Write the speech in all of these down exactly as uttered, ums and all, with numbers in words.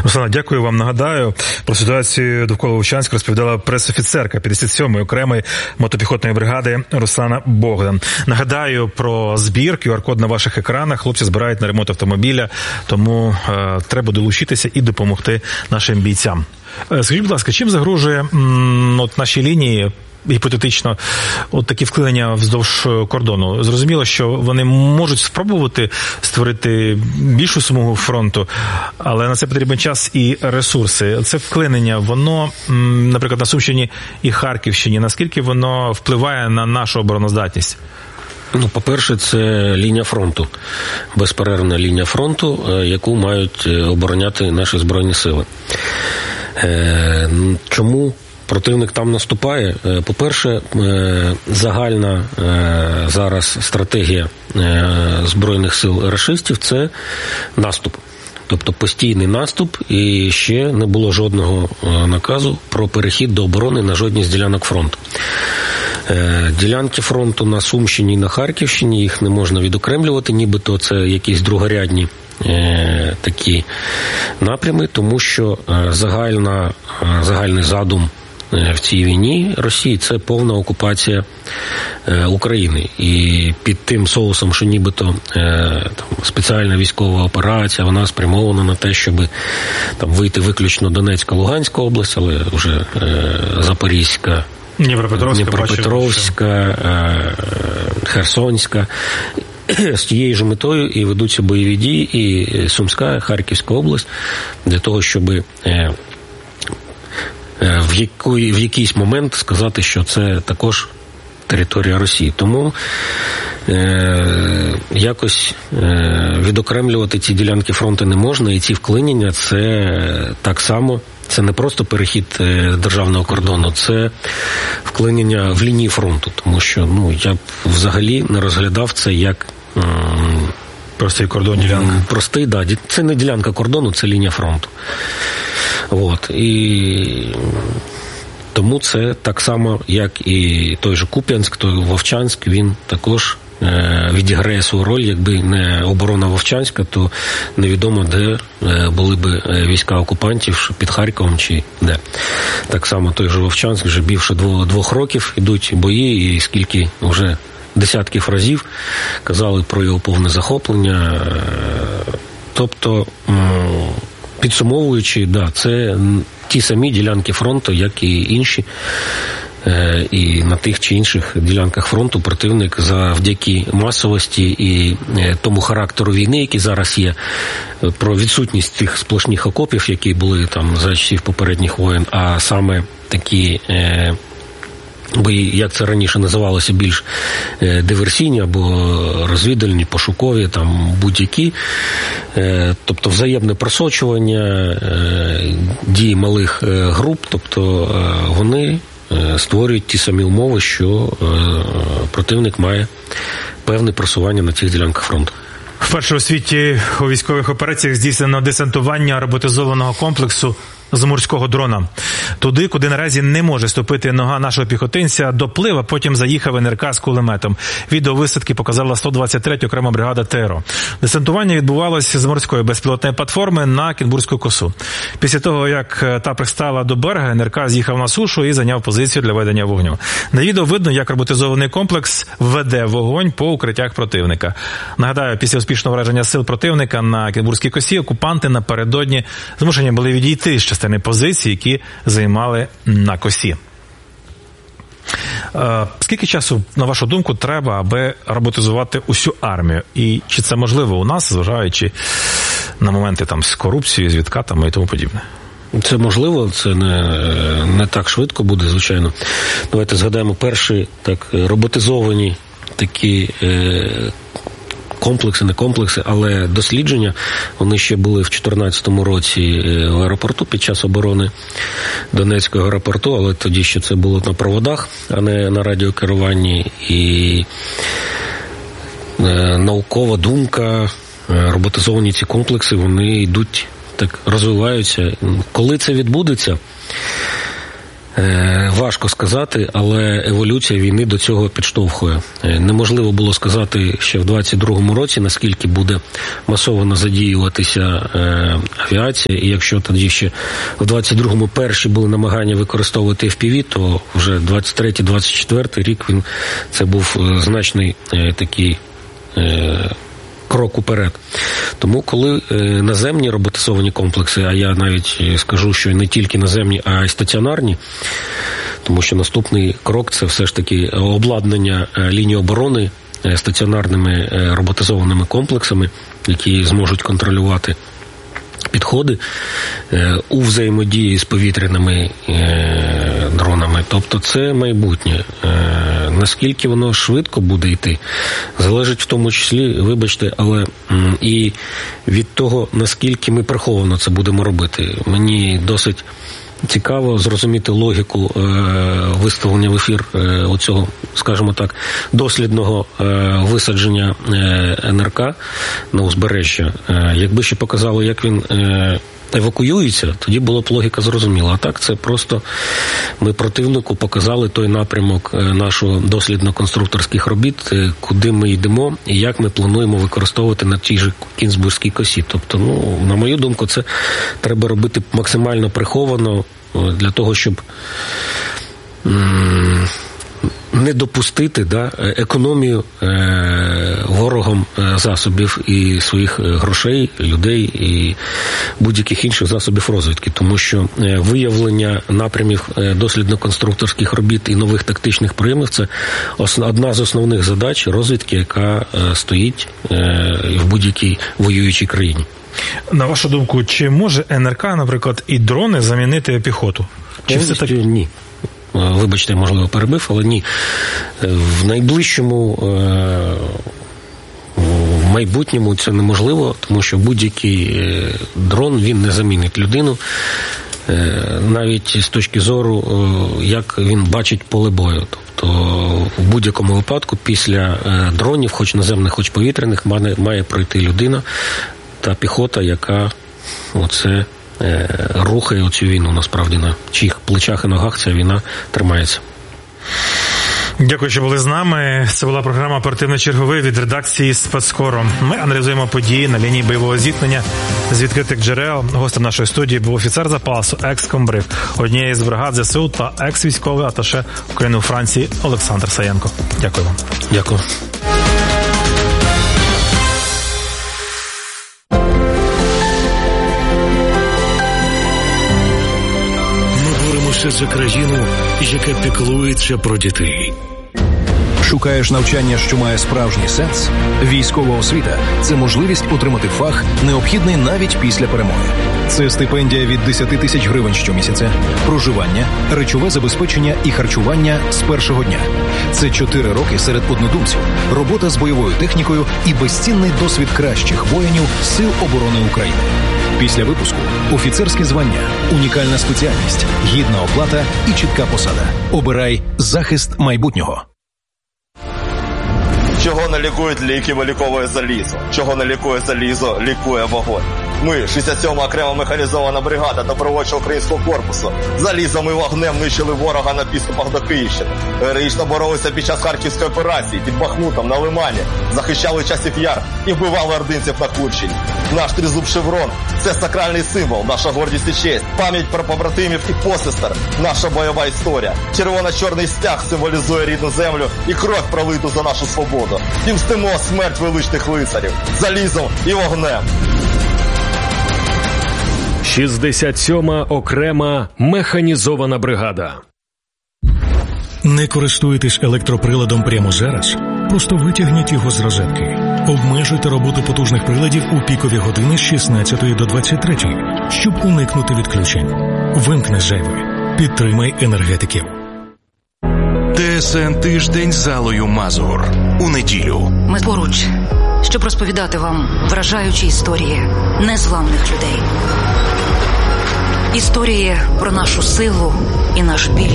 Руслана, дякую вам. Нагадаю, про ситуацію довкола Вовчанська розповідала пресофіцерка п'ятдесят сьомої окремої мотопіхотної бригади Руслана Богдан. Нагадаю про збір, ку ар-код на ваших екранах. Хлопці збирають на ремонт автомобіля, тому е, треба долучитися і допомогти нашим бійцям. Е, скажіть, будь ласка, чим загрожує м, от нашій лінії гіпотетично от такі вклинення вздовж кордону? Зрозуміло, що вони можуть спробувати створити більшу смугу фронту, але на це потрібен час і ресурси. Це вклинення, воно, наприклад, на Сумщині і Харківщині, наскільки воно впливає на нашу обороноздатність? Ну, по-перше, це лінія фронту, безперервна лінія фронту, яку мають обороняти наші Збройні Сили. Чому противник там наступає? По-перше, загальна зараз стратегія Збройних сил рашистів – це наступ. Тобто постійний наступ, і ще не було жодного наказу про перехід до оборони на жодній з ділянок фронту. Ділянки фронту на Сумщині і на Харківщині, їх не можна відокремлювати, нібито це якісь другорядні е, такі напрями, тому що загальна, загальний задум в цій війні Росії – це повна окупація е, України. І під тим соусом, що нібито е, там, спеціальна військова операція, вона спрямована на те, щоб там вийти виключно Донецька, Луганська область, але вже е, Запорізька, Дніпропетровська, Дніпропетровська, Херсонська. З тією ж метою і ведуться бойові дії, і Сумська, Харківська область, для того, щоб в, яку, в якийсь момент сказати, що це також територія Росії. Тому е, якось е, відокремлювати ці ділянки фронту не можна, і ці вклинення – це так само. Це не просто перехід державного кордону, це вклинення в лінії фронту, тому що ну я б взагалі не розглядав це як м- простий кордон, ділянка. Простий, да, це не ділянка кордону, це лінія фронту. От. І тому це так само, як і той же Куп'янськ, той Вовчанськ, він також відіграє свою роль. Якби не оборона Вовчанська, то невідомо, де були б війська окупантів, під Харковом чи де. Так само той же Вовчанськ, вже більше двох років ідуть бої, і скільки вже десятків разів казали про його повне захоплення. Тобто, підсумовуючи, да, це ті самі ділянки фронту, як і інші. І на тих чи інших ділянках фронту противник завдяки масовості і тому характеру війни, який зараз є, про відсутність цих сплошних окопів, які були там за часів попередніх воєн, а саме такі бої, як це раніше називалося, більш диверсійні або розвідувальні, пошукові, там будь-які, тобто взаємне просочування, дії малих груп, тобто вони створюють ті самі умови, що противник має певне просування на цих ділянках фронту. Вперше у світі у військових операціях здійснено десантування роботизованого комплексу з морського дрона. Туди, куди наразі не може ступити нога нашого піхотинця, доплив, а потім заїхав ен ер ка з кулеметом. Відео висадки показала сто двадцять третя окрема бригада ТЕРО. Десантування відбувалося з морської безпілотної платформи на Кінбурзьку косу. Після того, як та пристала до берега, ен ер ка з'їхав на сушу і зайняв позицію для ведення вогню. На відео видно, як роботизований комплекс веде вогонь по укриттях противника. Нагадаю, після успішного враження сил противника на Кінбурзькій косі окупанти напередодні змушені були відійти з частини позицій, які займали на косі. Скільки часу, на вашу думку, треба, аби роботизувати усю армію? І чи це можливо у нас, зважаючи на моменти там з корупцією, з відкатами і тому подібне? Це можливо, це не, не так швидко буде, звичайно. Давайте згадаємо перші так роботизовані такі е, комплекси, не комплекси, але дослідження. Вони ще були в дві тисячі чотирнадцятому році в аеропорту під час оборони Донецького аеропорту, але тоді ще це було на проводах, а не на радіокеруванні. І е, наукова думка, роботизовані ці комплекси, вони йдуть, так розвиваються. Коли це відбудеться? Важко сказати, але еволюція війни до цього підштовхує. Неможливо було сказати ще в двадцять другому році, наскільки буде масово задіюватися авіація, і якщо тоді ще в двадцять другому перші були намагання використовувати еф пі ві, то вже двадцять третій двадцять четвертий рік він, це був значний такий крок уперед. Тому коли наземні роботизовані комплекси, а я навіть скажу, що не тільки наземні, а й стаціонарні, тому що наступний крок – це все ж таки обладнання лінії оборони стаціонарними роботизованими комплексами, які зможуть контролювати підходи у взаємодії з повітряними дронами. Тобто це майбутнє. Наскільки воно швидко буде йти, залежить в тому числі, вибачте, але і від того, наскільки ми приховано це будемо робити. Мені досить цікаво зрозуміти логіку е, виставлення в ефір е, оцього, скажімо так, дослідного е, висадження е, ен ер ка на узбережжя. Е, якби ще показало, як він е, евакуюється, тоді була б логіка зрозуміла. А так це просто ми противнику показали той напрямок нашого дослідно-конструкторських робіт, куди ми йдемо і як ми плануємо використовувати на тій же Кінзбурзькій косі. Тобто, ну, на мою думку, це треба робити максимально приховано для того, щоб м- не допустити да, економію е, ворогом засобів і своїх грошей, людей і будь-яких інших засобів розвідки. Тому що виявлення напрямів дослідно-конструкторських робіт і нових тактичних прийомів – це одна з основних задач розвідки, яка стоїть е, в будь-якій воюючій країні. На вашу думку, чи може ен ер ка, наприклад, і дрони замінити піхоту? Чи все так? Ні. Вибачте, можливо, перебив, але ні. В найближчому в майбутньому це неможливо, тому що будь-який дрон, він не замінить людину, навіть з точки зору, як він бачить поле бою. Тобто в будь-якому випадку після дронів, хоч наземних, хоч повітряних, має, має пройти людина та піхота, яка оце рухає оцю війну, насправді, на чиїх плечах і ногах ця війна тримається. Дякую, що були з нами. Це була програма «Оперативний черговий» від редакції «Спецкору». Ми аналізуємо події на лінії бойового зіткнення з відкритих джерел. Гостем нашої студії був офіцер запасу, екс-комбриг однієї з бригад зе ес у та екс-військовий аташе України у Франції Олександр Саєнко. Дякую вам. Дякую. За країну, яка піклується про дітей. Шукаєш навчання, що має справжній сенс? Військова освіта – це можливість отримати фах, необхідний навіть після перемоги. Це стипендія від десять тисяч гривень щомісяця, проживання, речове забезпечення і харчування з першого дня. Це чотири роки серед однодумців, робота з бойовою технікою і безцінний досвід кращих воїнів Сил оборони України. Після випуску – офіцерське звання, унікальна спеціальність, гідна оплата і чітка посада. Обирай захист майбутнього. Чого не лікують ліки, виліковує залізо. Чого не лікує залізо, лікує вогонь. Ми, шістдесят сьома окрема механізована бригада добровольчого українського корпусу, залізом і вогнем нищили ворога на підступах до Київщини. Героїчно боролися під час Харківської операції, під Бахмутом, на Лимані, захищали часів Яр і вбивали ординців на Курщині. Наш тризуб шеврон – це сакральний символ, наша гордість і честь, пам'ять про побратимів і посестер, наша бойова історія. Червоно-чорний стяг символізує рідну землю і кров пролиту за нашу свободу. І мстимо смерть величних лицарів, залізом і вогнем. шістдесят сьома окрема механізована бригада. Не користуєтесь електроприладом прямо зараз? Просто витягніть його з розетки. Обмежуйте роботу потужних приладів у пікові години з шістнадцятої до двадцять третьої, щоб уникнути відключень. Вимкни зайве. Підтримай енергетиків. ТСН «Тиждень з Аллою Мазур» у неділю. Ми поруч, щоб розповідати вам вражаючі історії незламних людей. Історії про нашу силу і наш біль.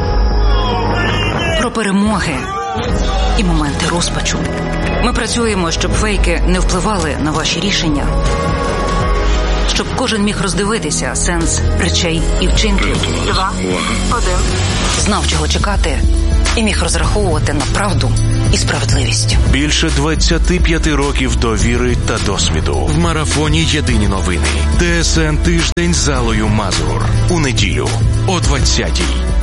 Про перемоги і моменти розпачу. Ми працюємо, щоб фейки не впливали на ваші рішення. щоб кожен міг роздивитися сенс речей і вчинків. Два, один. Знав, чого чекати, і міг розраховувати на правду і справедливість. Більше двадцять п'ять років довіри та досвіду. В марафоні «Єдині новини». ТСН «Тиждень з Аллою Мазур». У неділю о двадцятій.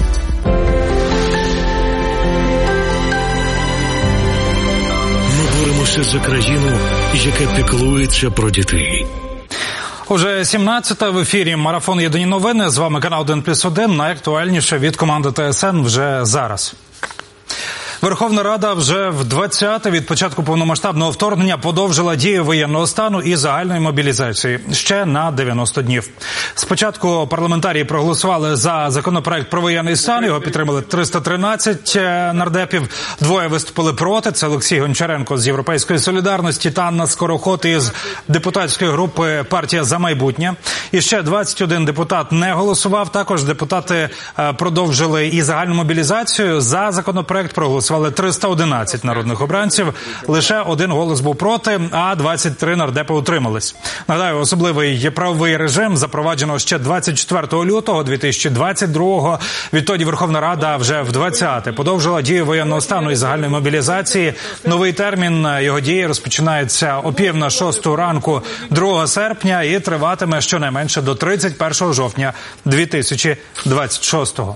Ми боремося за країну, яка піклується про дітей. Уже сімнадцята в ефірі марафон «Єдині новини». З вами канал один плюс один. Найактуальніше від команди ТСН вже зараз. Верховна Рада вже в двадцяте від початку повномасштабного вторгнення подовжила дію воєнного стану і загальної мобілізації ще на дев'яносто днів. Спочатку парламентарії проголосували за законопроект про воєнний стан, його підтримали триста тринадцять нардепів, двоє виступили проти, це Олексій Гончаренко з Європейської солідарності та Анна Скороход із депутатської групи «Партія за майбутнє». І ще двадцять один депутат не голосував, також депутати продовжили і загальну мобілізацію. За законопроект проголосували триста одинадцять народних обранців, лише один голос був проти, а двадцять три нардепи утримались. Нагадаю, особливий правовий режим запроваджено ще двадцять четвертого лютого дві тисячі двадцять другого. Відтоді Верховна Рада вже в двадцяте подовжила дію воєнного стану і загальної мобілізації. Новий термін його дії розпочинається о пів на шосту ранку другого серпня і триватиме щонайменше до тридцять першого жовтня дві тисячі двадцять шостого.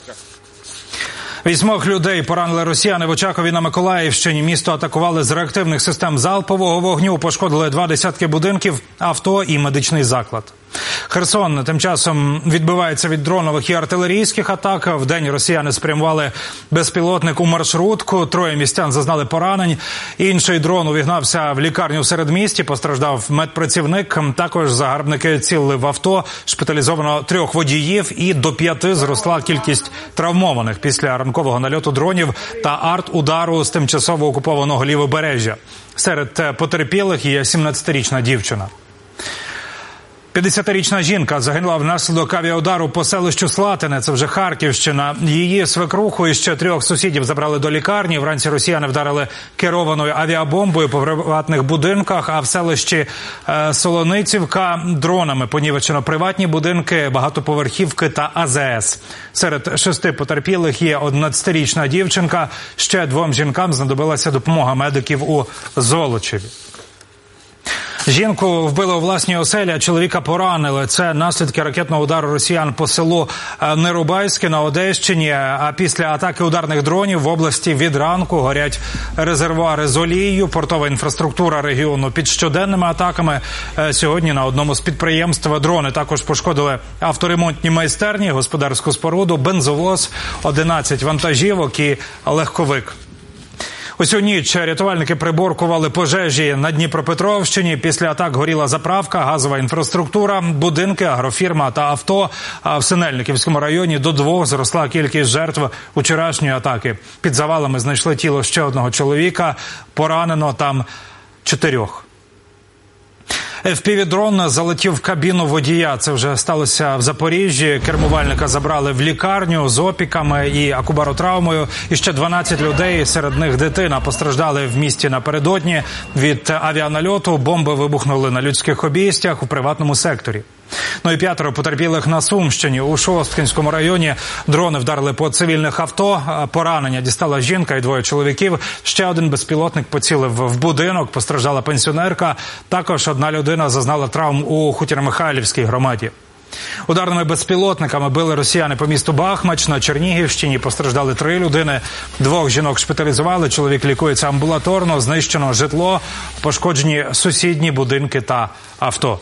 Вісьмох людей поранили росіяни в Очакові на Миколаївщині. Місто атакували з реактивних систем залпового вогню, пошкодили два десятки будинків, авто і медичний заклад. Херсон тим часом відбивається від дронових і артилерійських атак. Вдень росіяни спрямували безпілотник у маршрутку, троє містян зазнали поранень. Інший дрон увігнався в лікарню в середмісті, постраждав медпрацівник. Також загарбники цілили в авто, шпиталізовано трьох водіїв і до п'яти зросла кількість травмованих після ранкового нальоту дронів та арт-удару з тимчасово окупованого Лівобережжя. Серед потерпілих є сімнадцятирічна дівчина. п'ятдесятирічна жінка загинула внаслідок авіаудару по селищу Слатине, це вже Харківщина. Її свекруху і ще трьох сусідів забрали до лікарні. Вранці росіяни вдарили керованою авіабомбою по приватних будинках, а в селищі е, Солоницівка дронами понівечено приватні будинки, багатоповерхівки та А З С. Серед шести потерпілих є одинадцятирічна дівчинка. Ще двом жінкам знадобилася допомога медиків у Золочеві. Жінку вбили у власній оселі, а чоловіка поранили. Це наслідки ракетного удару росіян по селу Нерубайське на Одещині. А після атаки ударних дронів в області від ранку горять резервуари з олією, портова інфраструктура регіону під щоденними атаками. Сьогодні на одному з підприємств дрони також пошкодили авторемонтні майстерні, господарську споруду, бензовоз, одинадцять вантажівок і легковик. Усю ніч рятувальники приборкували пожежі на Дніпропетровщині. Після атак горіла заправка, газова інфраструктура, будинки, агрофірма та авто. А в Синельниківському районі до двох зросла кількість жертв вчорашньої атаки. Під завалами знайшли тіло ще одного чоловіка, поранено там чотирьох. еф пі ві-дрон залетів в кабіну водія. Це вже сталося в Запоріжжі. Кермувальника забрали в лікарню з опіками і акубаротравмою. І ще дванадцять людей, серед них дитина, постраждали в місті напередодні від авіанальоту. Бомби вибухнули на людських обійстях у приватному секторі. Ну і п'ятеро потерпілих на Сумщині. У Шосткинському районі дрони вдарили по цивільних авто. Поранення дістала жінка і двоє чоловіків. Ще один безпілотник поцілив в будинок. Постраждала пенсіонерка. Також одна людина зазнала травм у Хутір-Михайлівській громаді. Ударними безпілотниками били росіяни по місту Бахмач на Чернігівщині. Постраждали три людини. Двох жінок шпиталізували. Чоловік лікується амбулаторно. Знищено житло, пошкоджені сусідні будинки та авто.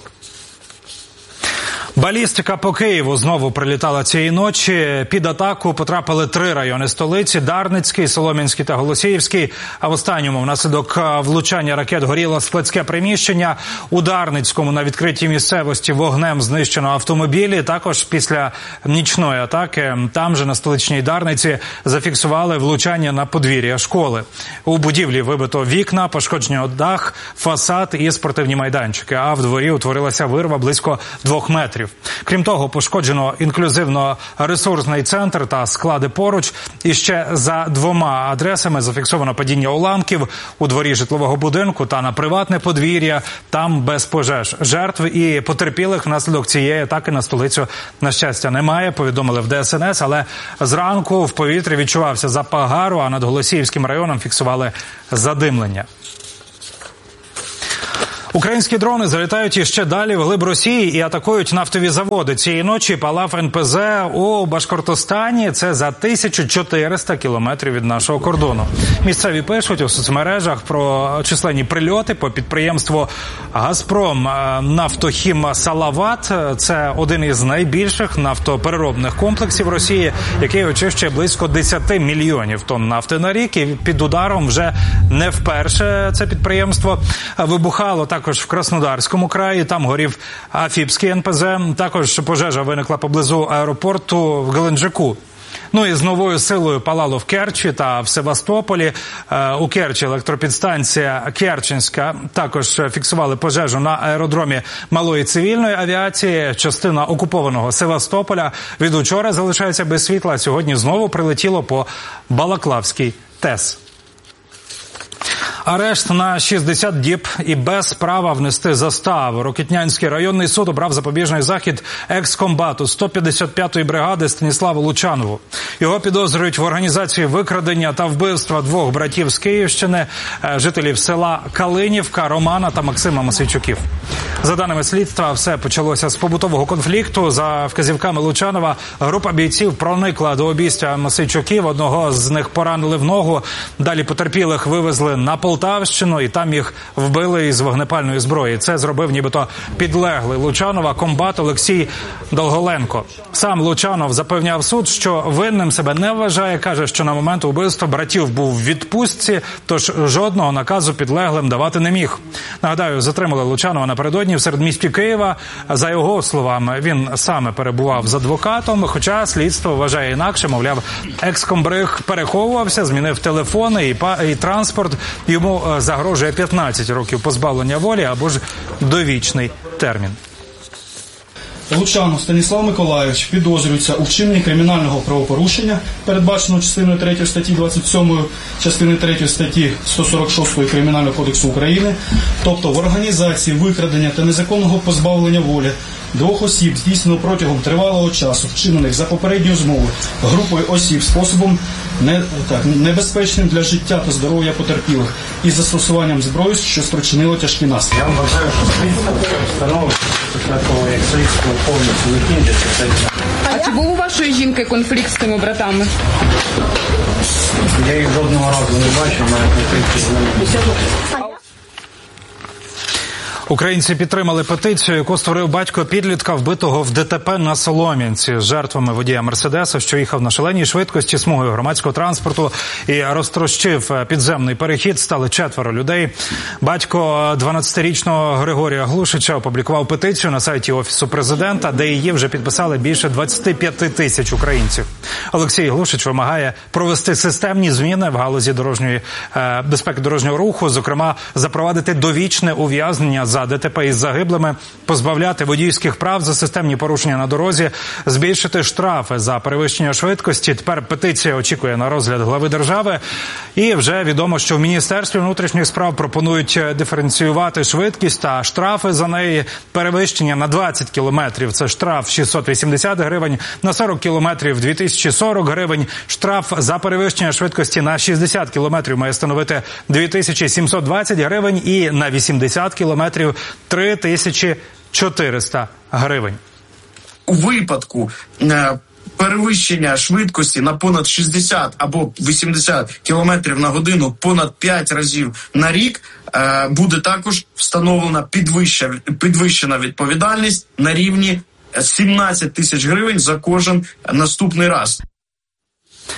Балістика по Києву знову прилітала цієї ночі. Під атаку потрапили три райони столиці – Дарницький, Солом'янський та Голосіївський. А в останньому внаслідок влучання ракет горіло складське приміщення. У Дарницькому на відкритій місцевості вогнем знищено автомобілі. Також після нічної атаки там же на столичній Дарниці зафіксували влучання на подвір'я школи. У будівлі вибито вікна, пошкоджено дах, фасад і спортивні майданчики. А в дворі утворилася вирва близько двох метрів. кілометрів. Крім того, пошкоджено інклюзивно-ресурсний центр та склади поруч. І ще за двома адресами зафіксовано падіння уламків у дворі житлового будинку та на приватне подвір'я. Там без пожеж. Жертв і потерпілих внаслідок цієї атаки на столицю, на щастя, немає, повідомили в Де Ес Ен Ес, але зранку в повітрі відчувався запах гару, а над Голосіївським районом фіксували задимлення. Українські дрони залітають іще далі вглиб Росії і атакують нафтові заводи. Цієї ночі палав ен пе зе у Башкортостані. Це за тисячу чотириста кілометрів від нашого кордону. Місцеві пишуть у соцмережах про численні прильоти по підприємству «Газпром Нафтохім Салават». Це один із найбільших нафтопереробних комплексів Росії, який очищує близько десять мільйонів тонн нафти на рік. І під ударом вже не вперше це підприємство. Вибухало так також в Краснодарському краї, там горів Афіпський ен пе зе, також пожежа виникла поблизу аеропорту в Геленджику. Ну і з новою силою палало в Керчі та в Севастополі. У Керчі електропідстанція Керченська також фіксували пожежу на аеродромі малої цивільної авіації. Частина окупованого Севастополя від учора залишається без світла. Сьогодні знову прилетіло по Балаклавській ТЕС. Арешт на шістдесят діб і без права внести заставу. Рокитнянський районний суд обрав запобіжний захід екс-комбату сто п'ятдесят п'ятої бригади Станіславу Лучанову. Його підозрюють в організації викрадення та вбивства двох братів з Київщини, жителів села Калинівка, Романа та Максима Масейчуків. За даними слідства, все почалося з побутового конфлікту. За вказівками Лучанова, група бійців проникла до обійстя Масейчуків, одного з них поранили в ногу. Далі потерпілих вивезли на Полтавщину і там їх вбили із вогнепальної зброї. Це зробив нібито підлеглий Лучанова комбат Олексій Долголенко. Сам Лучанов запевняв суд, що винним себе не вважає, каже, що на момент убивства братів був в відпустці, тож жодного наказу підлеглим давати не міг. Нагадаю, затримали Лучанова напередодні в середмісті Києва. За його словами, він саме перебував з адвокатом, хоча слідство вважає інакше, мовляв, екс-комбриг переховувався, змінив телефони і, па- і транспорт. Йому загрожує п'ятнадцять років позбавлення волі або ж довічний термін. Лучанов Станіслав Миколайович підозрюється у вчиненні кримінального правопорушення, передбаченого частиною третьої статті двадцять сьомої, частини третьої статті сто сорок шостої Кримінального кодексу України, тобто в організації викрадення та незаконного позбавлення волі двох осіб, здійснено протягом тривалого часу, вчинених за попередньою змовою групою осіб способом не, так, небезпечним для життя та здоров'я потерпілих із застосуванням зброї, що спричинило тяжкі наслідки. Я вважаю, що слідство встановить після того, як слідство повністю закінчиться. А чи був у вашої жінки конфлікт з тими братами? Я їх жодного разу не бачив, навіть не тільки з ними. Українці підтримали петицію, яку створив батько підлітка, вбитого в де те пе на Солом'янці. З жертвами водія Мерседеса, що їхав на шаленій швидкості смугою громадського транспорту і розтрощив підземний перехід, стали четверо людей. Батько дванадцятирічного Григорія Глушича опублікував петицію на сайті Офісу президента, де її вже підписали більше двадцять п'ять тисяч українців. Олексій Глушич вимагає провести системні зміни в галузі дорожньої е, безпеки дорожнього руху, зокрема запровадити довічне ув'язнення за де те пе із загиблими, позбавляти водійських прав за системні порушення на дорозі, збільшити штрафи за перевищення швидкості. Тепер петиція очікує на розгляд глави держави. І вже відомо, що в Міністерстві внутрішніх справ пропонують диференціювати швидкість та штрафи за неї. Перевищення на двадцять кілометрів – це штраф шістсот вісімдесят гривень, на сорок кілометрів – дві тисячі сорок гривень. Штраф за перевищення швидкості на шістдесят кілометрів має становити дві тисячі сімсот двадцять гривень і на вісімдесят кілометрів три тисячі чотириста гривень. У випадку е, перевищення швидкості на понад шістдесят або вісімдесят кілометрів на годину понад п'ять разів на рік е, буде також встановлена підвищена, підвищена відповідальність на рівні сімнадцять тисяч гривень за кожен наступний раз.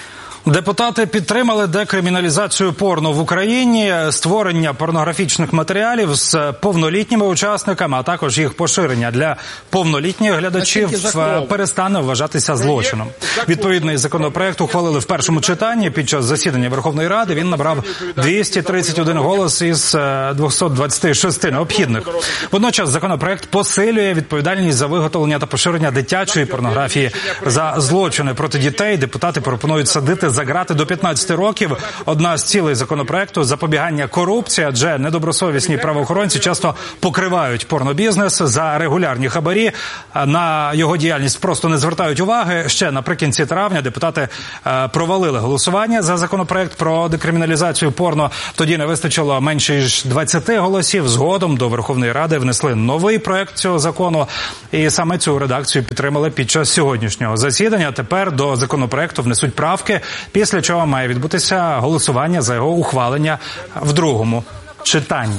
Депутати підтримали декриміналізацію порно в Україні, створення порнографічних матеріалів з повнолітніми учасниками, а також їх поширення для повнолітніх глядачів перестане вважатися злочином. Відповідний законопроект ухвалили в першому читанні. Під час засідання Верховної Ради він набрав двісті тридцять один голос із двохсот двадцяти шести необхідних. Водночас законопроект посилює відповідальність за виготовлення та поширення дитячої порнографії. За злочини проти дітей депутати пропонують садити за грати до п'ятнадцяти років. Одна з цілей законопроекту – запобігання корупції, адже недобросовісні правоохоронці часто покривають порнобізнес за регулярні хабарі. На його діяльність просто не звертають уваги. Ще наприкінці травня депутати провалили голосування за законопроект про декриміналізацію порно. Тоді не вистачило менше ніж двадцяти голосів. Згодом до Верховної Ради внесли новий проект цього закону. І саме цю редакцію підтримали під час сьогоднішнього засідання. Тепер до законопроекту внесуть правки, після чого має відбутися голосування за його ухвалення в другому читанні.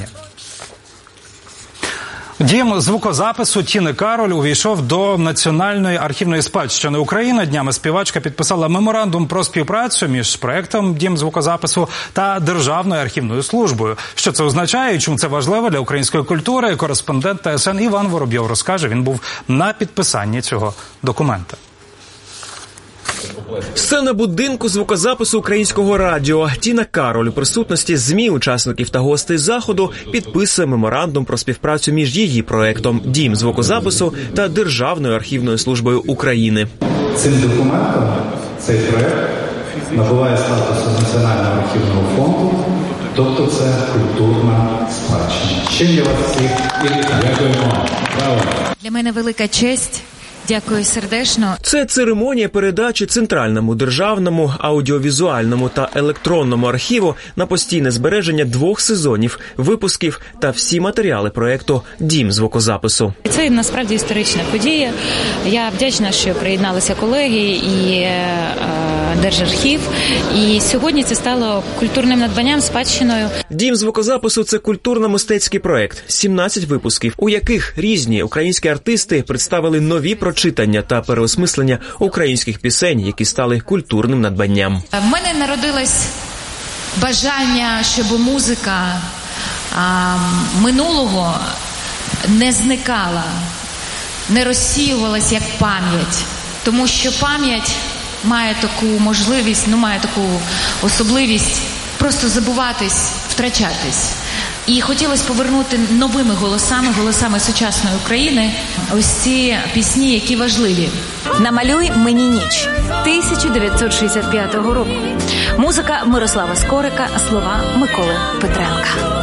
Дім звукозапису Тіни Кароль увійшов до Національної архівної спадщини України. Днями співачка підписала меморандум про співпрацю між проектом Дім звукозапису та Державною архівною службою. Що це означає і чому це важливо для української культури, кореспондент Т С Н Іван Воробйов розкаже. Він був на підписанні цього документа. Сцена будинку звукозапису Українського радіо. Тіна Кароль у присутності ЗМІ, учасників та гостей заходу підписує меморандум про співпрацю між її проектом «Дім звукозапису» та Державною архівною службою України. Цим документом цей проект набуває статусу Національного архівного фонду, тобто це культурна спадщина. Чим я вас всіх і дякуємо. Браво! Для мене велика честь. Дякую сердечно. Це церемонія передачі Центральному державному аудіовізуальному та електронному архіву на постійне збереження двох сезонів, випусків та всі матеріали проекту «Дім звукозапису». Це насправді історична подія. Я вдячна, що приєдналися колеги і е, Держархів. І сьогодні це стало культурним надбанням, спадщиною. «Дім звукозапису» – це культурно-мистецький проект. сімнадцять випусків, у яких різні українські артисти представили нові прочитання та переосмислення українських пісень, які стали культурним надбанням. В мене народилось бажання, щоб музика а, минулого не зникала, не розсіювалась як пам'ять. Тому що пам'ять має таку можливість, ну має таку особливість просто забуватись, втрачатись. І хотілося повернути новими голосами, голосами сучасної України, ось ці пісні, які важливі. «Намалюй мені ніч» тисяча дев'ятсот шістдесят п'ятого року. Музика Мирослава Скорика, слова Миколи Петренка.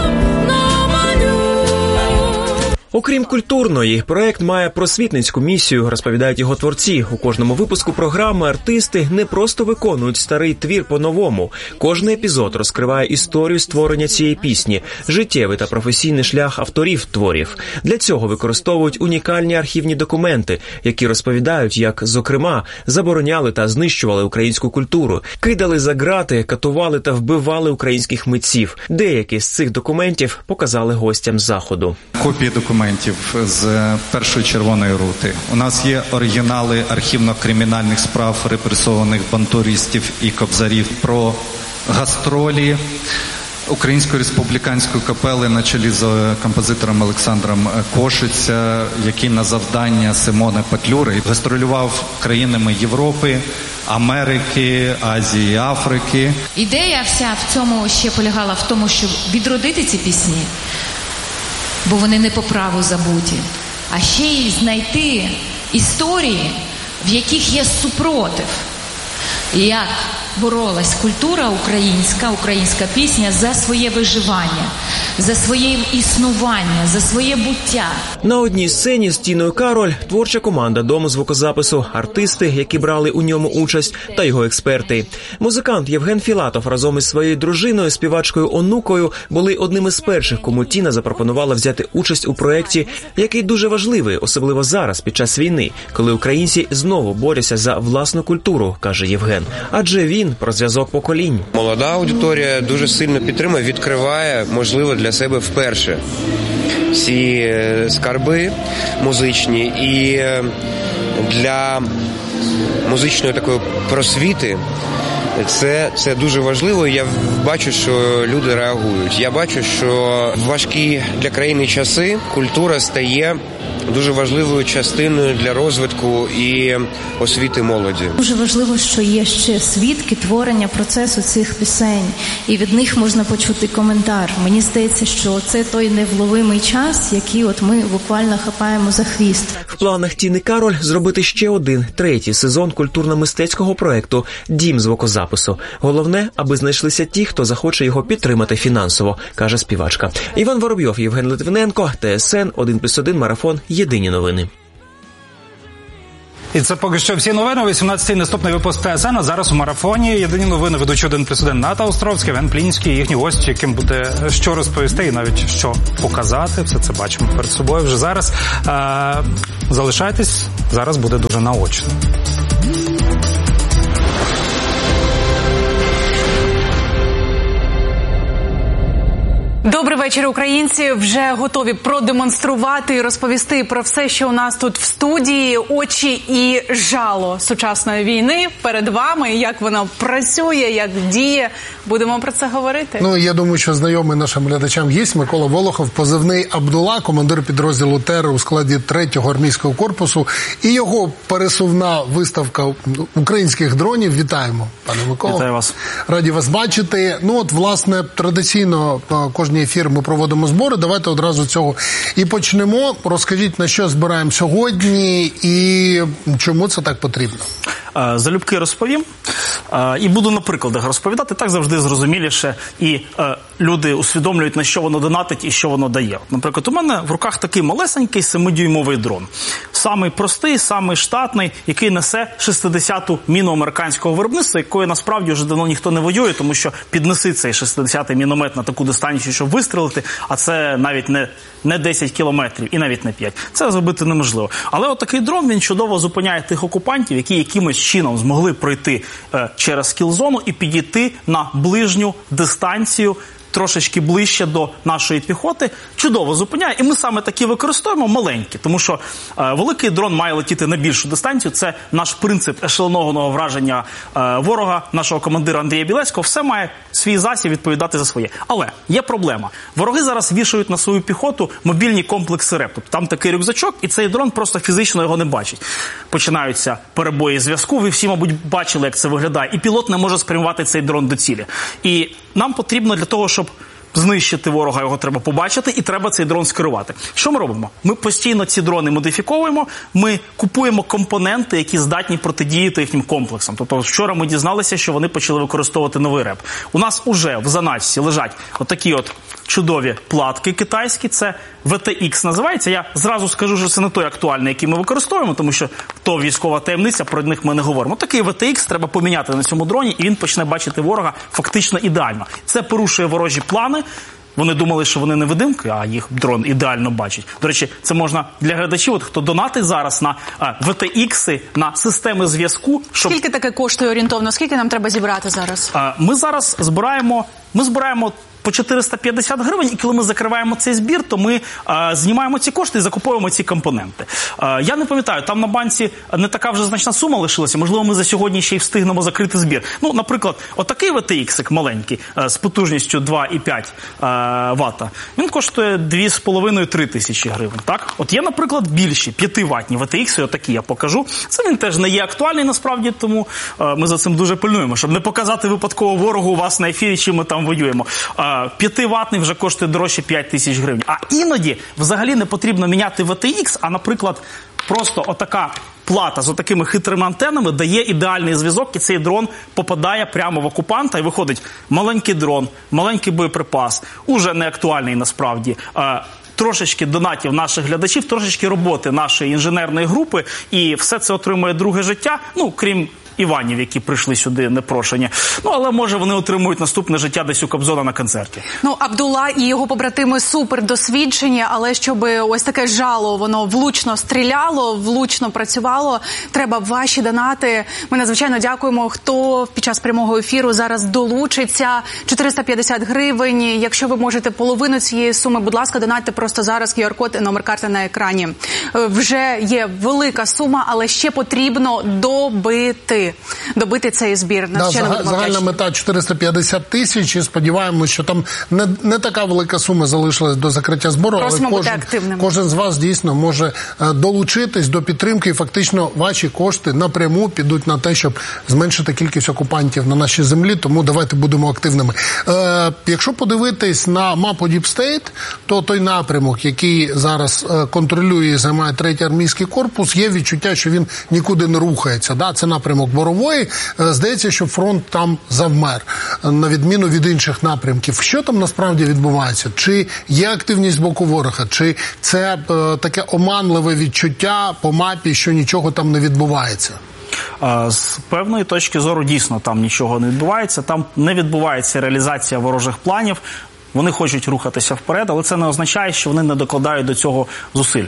Окрім культурної, проект має просвітницьку місію, розповідають його творці. У кожному випуску програми артисти не просто виконують старий твір по-новому. Кожний епізод розкриває історію створення цієї пісні, життєвий та професійний шлях авторів творів. Для цього використовують унікальні архівні документи, які розповідають, як, зокрема, забороняли та знищували українську культуру, кидали за ґрати, катували та вбивали українських митців. Деякі з цих документів показали гостям заходу. Копії документів з першої червоної рути. У нас є оригінали архівно-кримінальних справ репресованих бандуристів і кобзарів про гастролі Української республіканської капели на чолі з композитором Олександром Кошиця, який на завдання Симона Петлюри гастролював країнами Європи, Америки, Азії, Африки. Ідея вся в цьому ще полягала в тому, щоб відродити ці пісні, бо вони не по праву забуті, а ще й знайти історії, в яких є супротив. Як боролась культура українська, українська пісня за своє виживання, за своє існування, за своє буття. На одній сцені з Тіною Кароль творча команда Дому звукозапису, артисти, які брали у ньому участь, та його експерти. Музикант Євген Філатов разом із своєю дружиною, співачкою Онукою, були одними з перших, кому Тіна запропонувала взяти участь у проєкті, який дуже важливий, особливо зараз, під час війни, коли українці знову борються за власну культуру, каже Євген. Адже він про зв'язок поколінь. Молода аудиторія дуже сильно підтримує, відкриває, можливо, для себе вперше ці скарби музичні, і для музичної такої просвіти Це, це дуже важливо, я бачу, що люди реагують. Я бачу, що в важкі для країни часи культура стає дуже важливою частиною для розвитку і освіти молоді. Дуже важливо, що є ще свідки творення процесу цих пісень, і від них можна почути коментар. Мені здається, що це той невловимий час, який от ми буквально хапаємо за хвіст. В планах Тіни Кароль зробити ще один, третій сезон культурно-мистецького проекту «Дім звукозапису». Головне, аби знайшлися ті, хто захоче його підтримати фінансово, каже співачка. Іван Воробйов, Євген Литвиненко, ТСН, один плюс один, Марафон, Єдині новини. І це поки що всі новини. О вісімнадцятій наступний випуск ТСН. А зараз у Марафоні Єдині новини ведучий один плюс один Ната Островський, Євген Плінський, їхні гості, яким буде що розповісти і навіть що показати. Все це бачимо перед собою вже зараз. Е, залишайтесь, зараз буде дуже наочно. Добрий вечір, українці. Вже готові продемонструвати і розповісти про все, що у нас тут в студії. Очі і жало сучасної війни перед вами. Як воно працює, як діє. Будемо про це говорити. Ну, я думаю, що знайомий нашим глядачам є Микола Волохов, позивний Абдула, командир підрозділу ТЕР у складі третього армійського корпусу. І його пересувна виставка українських дронів. Вітаємо, пане Микола. Вітаю вас. Раді вас бачити. Ну, от, власне, традиційно кожен ефір ми проводимо збори. Давайте одразу з цього і почнемо. Розкажіть, на що збираємо сьогодні і чому це так потрібно? Залюбки розповім. І буду на прикладах розповідати. Так завжди зрозуміліше. І люди усвідомлюють, на що воно донатить і що воно дає. Наприклад, у мене в руках такий малесенький семидюймовий дрон. Самий простий, самий штатний, який несе шістдесяту міну американського виробництва, якою насправді вже давно ніхто не воює, тому що піднеси цей шістдесятий міномет на таку дистанцію, щоб вистрелити, а це навіть не, не десять кілометрів і навіть не п'ять. Це зробити неможливо. Але от такий дрон, він чудово зупиняє тих окупантів, які якимось чином змогли пройти е, через кіл-зону і підійти на ближню дистанцію, трошечки ближче до нашої піхоти, чудово зупиняє. І ми саме такі використовуємо маленькі, тому що е, великий дрон має летіти на більшу дистанцію. Це наш принцип ешелонованого враження е, ворога, нашого командира Андрія Білецького. Все має свій засіб відповідати за своє. Але є проблема. Вороги зараз вішають на свою піхоту мобільні комплекси РЕП. Тобто там такий рюкзачок, і цей дрон просто фізично його не бачить. Починаються перебої зв'язку. Ви всі, мабуть, бачили, як це виглядає. І пілот не може спрямувати цей дрон до цілі. І нам потрібно для того, щоб знищити ворога, його треба побачити, і треба цей дрон скерувати. Що ми робимо? Ми постійно ці дрони модифіковуємо, ми купуємо компоненти, які здатні протидіяти їхнім комплексам. Тобто вчора ми дізналися, що вони почали використовувати новий РЕП. У нас уже в заначці лежать отакі от чудові платки китайські, це ве те ікс називається. Я зразу скажу, що це не той актуальний, який ми використовуємо, тому що то військова таємниця, про них ми не говоримо. Такий ве те ікс треба поміняти на цьому дроні, і він почне бачити ворога фактично ідеально. Це порушує ворожі плани. Вони думали, що вони невидимки, а їх дрон ідеально бачить. До речі, це можна для глядачів, от, хто донатить зараз на ве те ікси, на системи зв'язку. Щоб... Скільки таке коштує орієнтовно? Скільки нам треба зібрати зараз? Ми зараз збираємо, ми збираємо по чотириста п'ятдесят гривень, і коли ми закриваємо цей збір, то ми а, знімаємо ці кошти і закуповуємо ці компоненти. А, я не пам'ятаю, там на банці не така вже значна сума лишилася, можливо, ми за сьогодні ще й встигнемо закрити збір. Ну, наприклад, отакий ве те іксик маленький, а, з потужністю два і п'ять ватта, він коштує дві з половиною - три тисячі гривень, так? От є, наприклад, більші, п'ятиватні ве те ікси, отакі я покажу. Це він теж не є актуальний, насправді, тому а, ми за цим дуже пильнуємо, щоб не показати випадково ворогу у вас на ефірі, чим ми там воюємо. п'ятиватний вже коштує дорожче п'ять тисяч гривень. А іноді взагалі не потрібно міняти ве те ікс, а, наприклад, просто отака плата з отакими хитрими антенами дає ідеальний зв'язок, і цей дрон попадає прямо в окупанта, і виходить маленький дрон, маленький боєприпас, уже не актуальний насправді, трошечки донатів наших глядачів, трошечки роботи нашої інженерної групи, і все це отримує друге життя, ну, крім Іванів, які прийшли сюди непрошені. Ну, але, може, вони отримують наступне життя десь у Кобзона на концерті. Ну, Абдула і його побратими супер досвідчені, але щоб ось таке жало, воно влучно стріляло, влучно працювало, треба ваші донати. Ми надзвичайно дякуємо, хто під час прямого ефіру зараз долучиться. чотириста п'ятдесят гривень. Якщо ви можете половину цієї суми, будь ласка, донатьте просто зараз, ку ар код і номер карти на екрані. Вже є велика сума, але ще потрібно добити. добити, добити цей збір. Да, зага, загальна мета чотириста п'ятдесят тисяч, і сподіваємося, що там не, не така велика сума залишилась до закриття збору, Просимо але кожен, кожен з вас дійсно може долучитись до підтримки, і фактично ваші кошти напряму підуть на те, щоб зменшити кількість окупантів на нашій землі, тому давайте будемо активними. Е, якщо подивитись на мапу Deep State, то той напрямок, який зараз контролює і займає третій армійський корпус, є відчуття, що він нікуди не рухається. Да? Це напрямок Борової. Здається, що фронт там завмер, на відміну від інших напрямків. Що там насправді відбувається? Чи є активність з боку ворога? Чи це е, таке оманливе відчуття по мапі, що нічого там не відбувається? З певної точки зору дійсно там нічого не відбувається. Там не відбувається реалізація ворожих планів. Вони хочуть рухатися вперед, але це не означає, що вони не докладають до цього зусиль.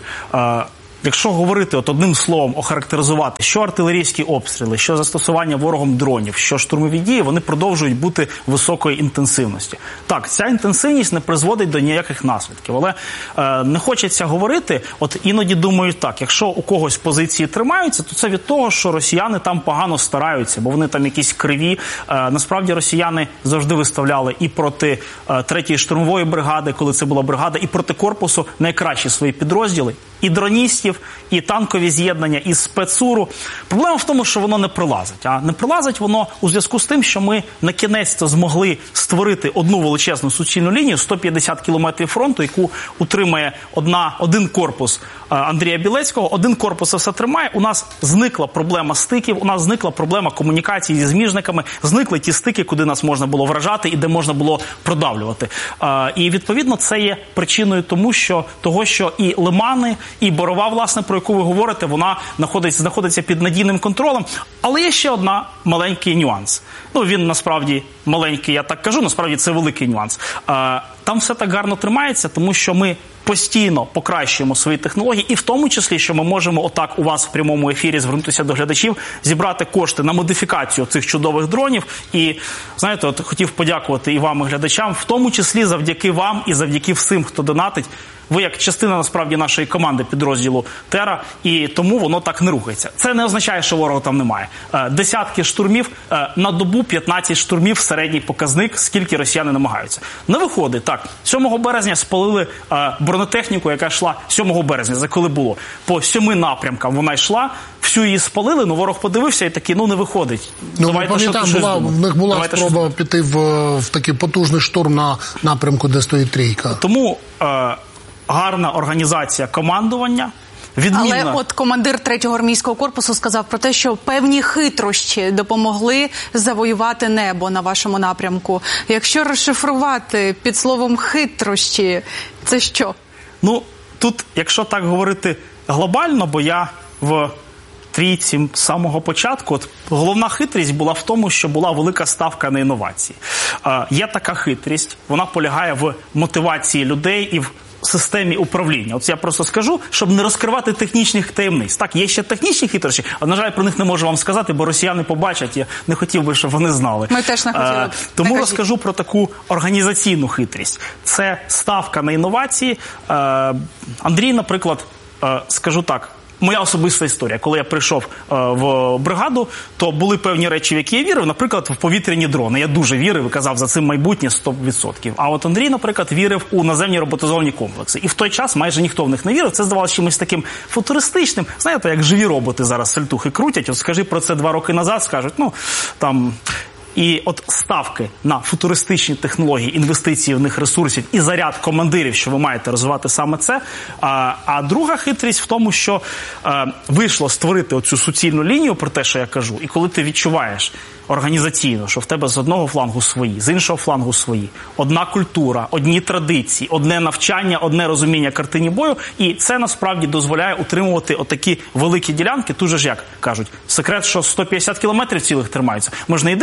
Якщо говорити от одним словом, охарактеризувати, що артилерійські обстріли, що застосування ворогом дронів, що штурмові дії, вони продовжують бути високої інтенсивності. Так, ця інтенсивність не призводить до ніяких наслідків, але е, не хочеться говорити, от іноді думають так, якщо у когось позиції тримаються, то це від того, що росіяни там погано стараються, бо вони там якісь криві. Е, насправді росіяни завжди виставляли і проти е, третьої штурмової бригади, коли це була бригада, і проти корпусу найкращі свої підрозділи, і дроністів, і танкові з'єднання, і спецуру. Проблема в тому, що воно не пролазить. А не пролазить воно у зв'язку з тим, що ми на кінець-то змогли створити одну величезну суцільну лінію, сто п'ятдесят кілометрів фронту, яку утримує одна, один корпус Андрія Білецького, один корпус все тримає. У нас зникла проблема стиків, у нас зникла проблема комунікації зі зміжниками, зникли ті стики, куди нас можна було вражати і де можна було продавлювати. І, відповідно, це є причиною тому, що, того, що і Лимани, і Борова, власне, про яку ви говорите, вона знаходиться, знаходиться під надійним контролем. Але є ще одна маленький нюанс. Ну, він насправді маленький, я так кажу, насправді це великий нюанс. Там все так гарно тримається, тому що ми постійно покращуємо свої технології, і в тому числі, що ми можемо отак у вас в прямому ефірі звернутися до глядачів, зібрати кошти на модифікацію цих чудових дронів. І, знаєте, от хотів подякувати і вам, і глядачам, в тому числі завдяки вам і завдяки всім, хто донатить. Ви як частина, насправді, нашої команди підрозділу Тера, і тому воно так не рухається. Це не означає, що ворога там немає. Десятки штурмів, на добу п'ятнадцять штурмів, середній показник, скільки росіяни намагаються. Не виходить, так. сьомого березня спалили бронетехніку, яка йшла сьомого березня, за коли було. По сьоми напрямкам вона йшла, всю її спалили, ну ворог подивився і такий, ну не виходить. Ну, ми пам'ятаємо, була, в них була Давайте спроба щось... піти в, в такий потужний штурм на напрямку, де стоїть трійка. Тому... Е гарна організація командування, відмінна. Але от командир третього армійського корпусу сказав про те, що певні хитрощі допомогли завоювати небо на вашому напрямку. Якщо розшифрувати під словом хитрощі, це що? Ну, тут, якщо так говорити глобально, бо я в трійці з самого початку, от головна хитрість була в тому, що була велика ставка на інновації. Е, є така хитрість, вона полягає в мотивації людей і в системі управління. От я просто скажу, щоб не розкривати технічних таємниць. Так, є ще технічні хитрощі, а, на жаль, про них не можу вам сказати, бо росіяни побачать, я не хотів би, щоб вони знали. Ми теж не хотіли. Е, тому не розкажу про таку організаційну хитрість. Це ставка на інновації. Е, Андрій, наприклад, е, скажу так, моя особиста історія. Коли я прийшов е, в бригаду, то були певні речі, в які я вірив. Наприклад, в повітряні дрони. Я дуже вірив і казав, за цим майбутнє сто відсотків. А от Андрій, наприклад, вірив у наземні роботизовані комплекси. І в той час майже ніхто в них не вірив. Це здавалося чимось таким футуристичним. Знаєте, як живі роботи зараз сальтухи крутять. От скажи про це два роки назад, скажуть, ну, там... І от ставки на футуристичні технології, інвестиції в них ресурсів і заряд командирів, що ви маєте розвивати саме це. А, а друга хитрість в тому, що е, вийшло створити оцю суцільну лінію, про те, що я кажу, і коли ти відчуваєш організаційно, що в тебе з одного флангу свої, з іншого флангу свої, одна культура, одні традиції, одне навчання, одне розуміння картини бою, і це насправді дозволяє утримувати отакі великі ділянки. Тут же ж як кажуть, секрет, що сто п'ятдесят кілометрів цілих тримаються. Ми ж не єдині, хто тримає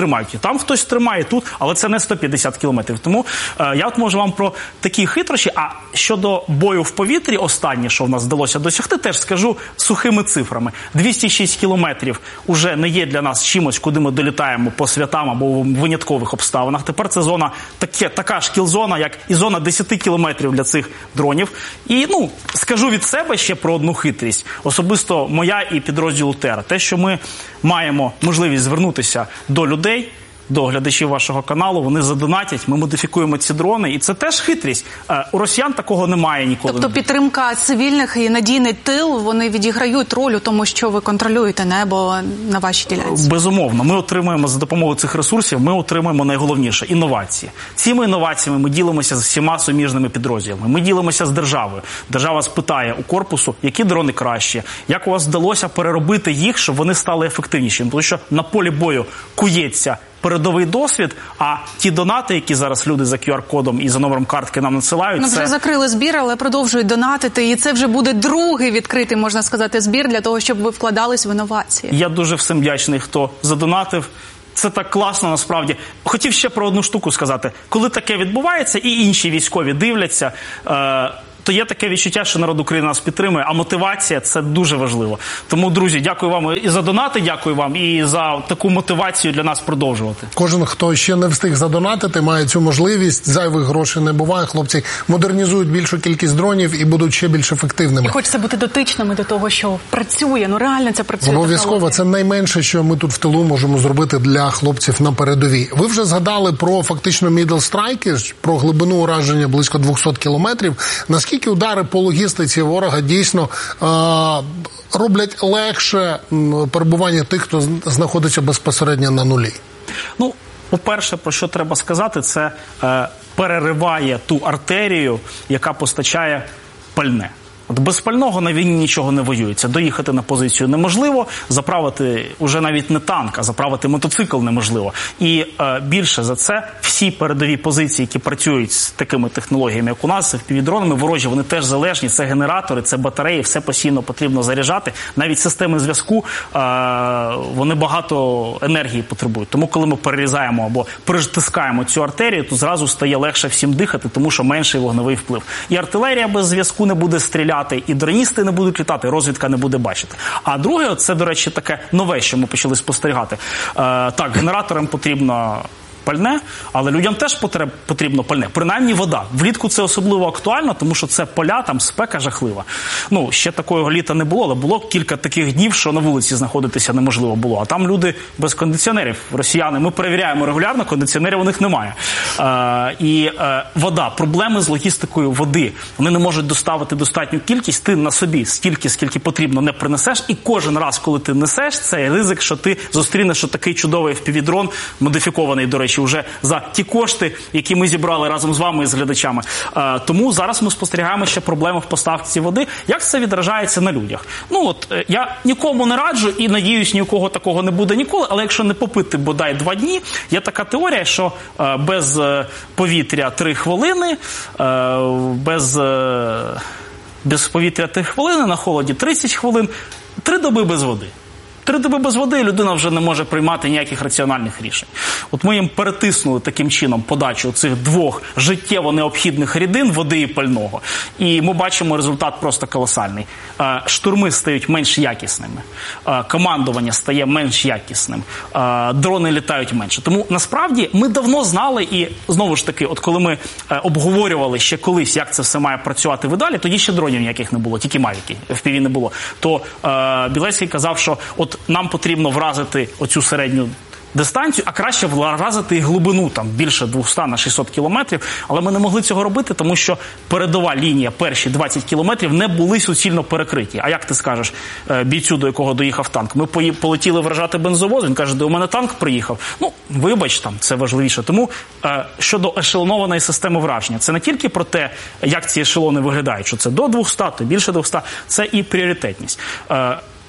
тримають. І там хтось тримає, тут, але це не сто п'ятдесят кілометрів. Тому е, я от можу вам про такі хитрощі. А щодо бою в повітрі, останнє, що в нас вдалося досягти, теж скажу сухими цифрами. двісті шість кілометрів уже не є для нас чимось, куди ми долітаємо по святам або в виняткових обставинах. Тепер це зона, таке, така ж кіл-зона, як і зона десять кілометрів для цих дронів. І, ну, скажу від себе ще про одну хитрість. Особисто моя і підрозділу ТЕР. Те, що ми маємо можливість звернутися до людей, до глядачів вашого каналу, вони задонатять, ми модифікуємо ці дрони, і це теж хитрість. У росіян такого немає ніколи. Тобто підтримка цивільних і надійний тил, вони відіграють роль у тому, що ви контролюєте небо на вашій ділянці? Безумовно. Ми отримуємо за допомогою цих ресурсів, ми отримуємо найголовніше – інновації. Цими інноваціями ми ділимося з всіма суміжними підрозділами. Ми ділимося з державою. Держава спитає у корпусу, які дрони кращі, як у вас вдалося переробити їх, щоб вони стали ефективнішими. Тому що на полі бою кується передовий досвід, а ті донати, які зараз люди за ку ар-кодом і за номером картки нам надсилають, ну, це... вже закрили збір, але продовжують донатити, і це вже буде другий відкритий, можна сказати, збір для того, щоб ви вкладались в інновації. Я дуже всім вдячний, хто задонатив. Це так класно, насправді. Хотів ще про одну штуку сказати. Коли таке відбувається, і інші військові дивляться, е- то є таке відчуття, що народ України нас підтримує, а мотивація – це дуже важливо. Тому, друзі, дякую вам і за донати, дякую вам, і за таку мотивацію для нас продовжувати. Кожен, хто ще не встиг задонатити, має цю можливість. Зайвих грошей не буває. Хлопці модернізують більшу кількість дронів і будуть ще більш ефективними. І хочеться бути дотичними до того, що працює, ну реально це працює. Обов'язково, це найменше, що ми тут в тилу можемо зробити для хлопців на передовій. Ви вже згадали про фактично middle strike, про глибину ураження близько двісті кілометрів. Наскільки Наскільки удари по логістиці ворога дійсно е, роблять легше перебування тих, хто знаходиться безпосередньо на нулі? Ну, по-перше, про що треба сказати, це е, перериває ту артерію, яка постачає пальне. От без пального на війні нічого не воюється. Доїхати на позицію неможливо, заправити уже навіть не танк, а заправити мотоцикл неможливо. І е, більше за це всі передові позиції, які працюють з такими технологіями, як у нас, еф пі ві-дронами, ворожі, вони теж залежні. Це генератори, це батареї, все постійно потрібно заряджати. Навіть системи зв'язку, е, вони багато енергії потребують. Тому коли ми перерізаємо або притискаємо цю артерію, то зразу стає легше всім дихати, тому що менший вогневий вплив. І артилерія без зв'язку не буде стріляти, і дроністи не будуть літати, розвідка не буде бачити. А друге, це, до речі, таке нове, що ми почали спостерігати. Е, так, генераторам потрібно пальне, але людям теж потреб, потрібно пальне. Принаймні вода. Влітку це особливо актуально, тому що це поля, там спека жахлива. Ну, ще такого літа не було, але було кілька таких днів, що на вулиці знаходитися неможливо було. А там люди без кондиціонерів, росіяни. Ми перевіряємо регулярно, кондиціонерів у них немає. Е, і е, вода. Проблеми з логістикою води. Вони не можуть доставити достатню кількість. Ти на собі стільки, скільки потрібно, не принесеш. І кожен раз, коли ти несеш, це ризик, що ти зустрінеш такий чудовий еф пі ві-дрон, модифікований, до речі, вже за ті кошти, які ми зібрали разом з вами і з глядачами. Е, тому зараз ми спостерігаємо ще проблеми в поставці води. Як це відражається на людях? Ну от, е, я нікому не раджу і надіюсь, ні у кого такого не буде ніколи, але якщо не попити бодай два дні, є така теорія, що е, без е, повітря три хвилини, е, без, е, без повітря три хвилини, на холоді тридцять хвилин, три доби без води. Три доби без води людина вже не може приймати ніяких раціональних рішень. От ми їм перетиснули таким чином подачу цих двох життєво необхідних рідин, води і пального. І ми бачимо результат просто колосальний. Штурми стають менш якісними, командування стає менш якісним, дрони літають менше. Тому насправді ми давно знали, і знову ж таки, от коли ми обговорювали ще колись, як це все має працювати видалі, тоді ще дронів ніяких не було, тільки мавіки, еф пі ві не було. То Білецький казав, що от нам потрібно вразити оцю середню дистанцію, а краще вразити і глибину, там, більше двісті на шістсот кілометрів, але ми не могли цього робити, тому що передова лінія, перші двадцять кілометрів не були суцільно перекриті. А як ти скажеш бійцю, до якого доїхав танк? Ми полетіли вражати бензовоз, він каже, до мене танк приїхав. Ну, вибач, там, це важливіше. Тому щодо ешелонованої системи враження, це не тільки про те, як ці ешелони виглядають, що це до двохсот, то більше двохсот, це і пріоритетність.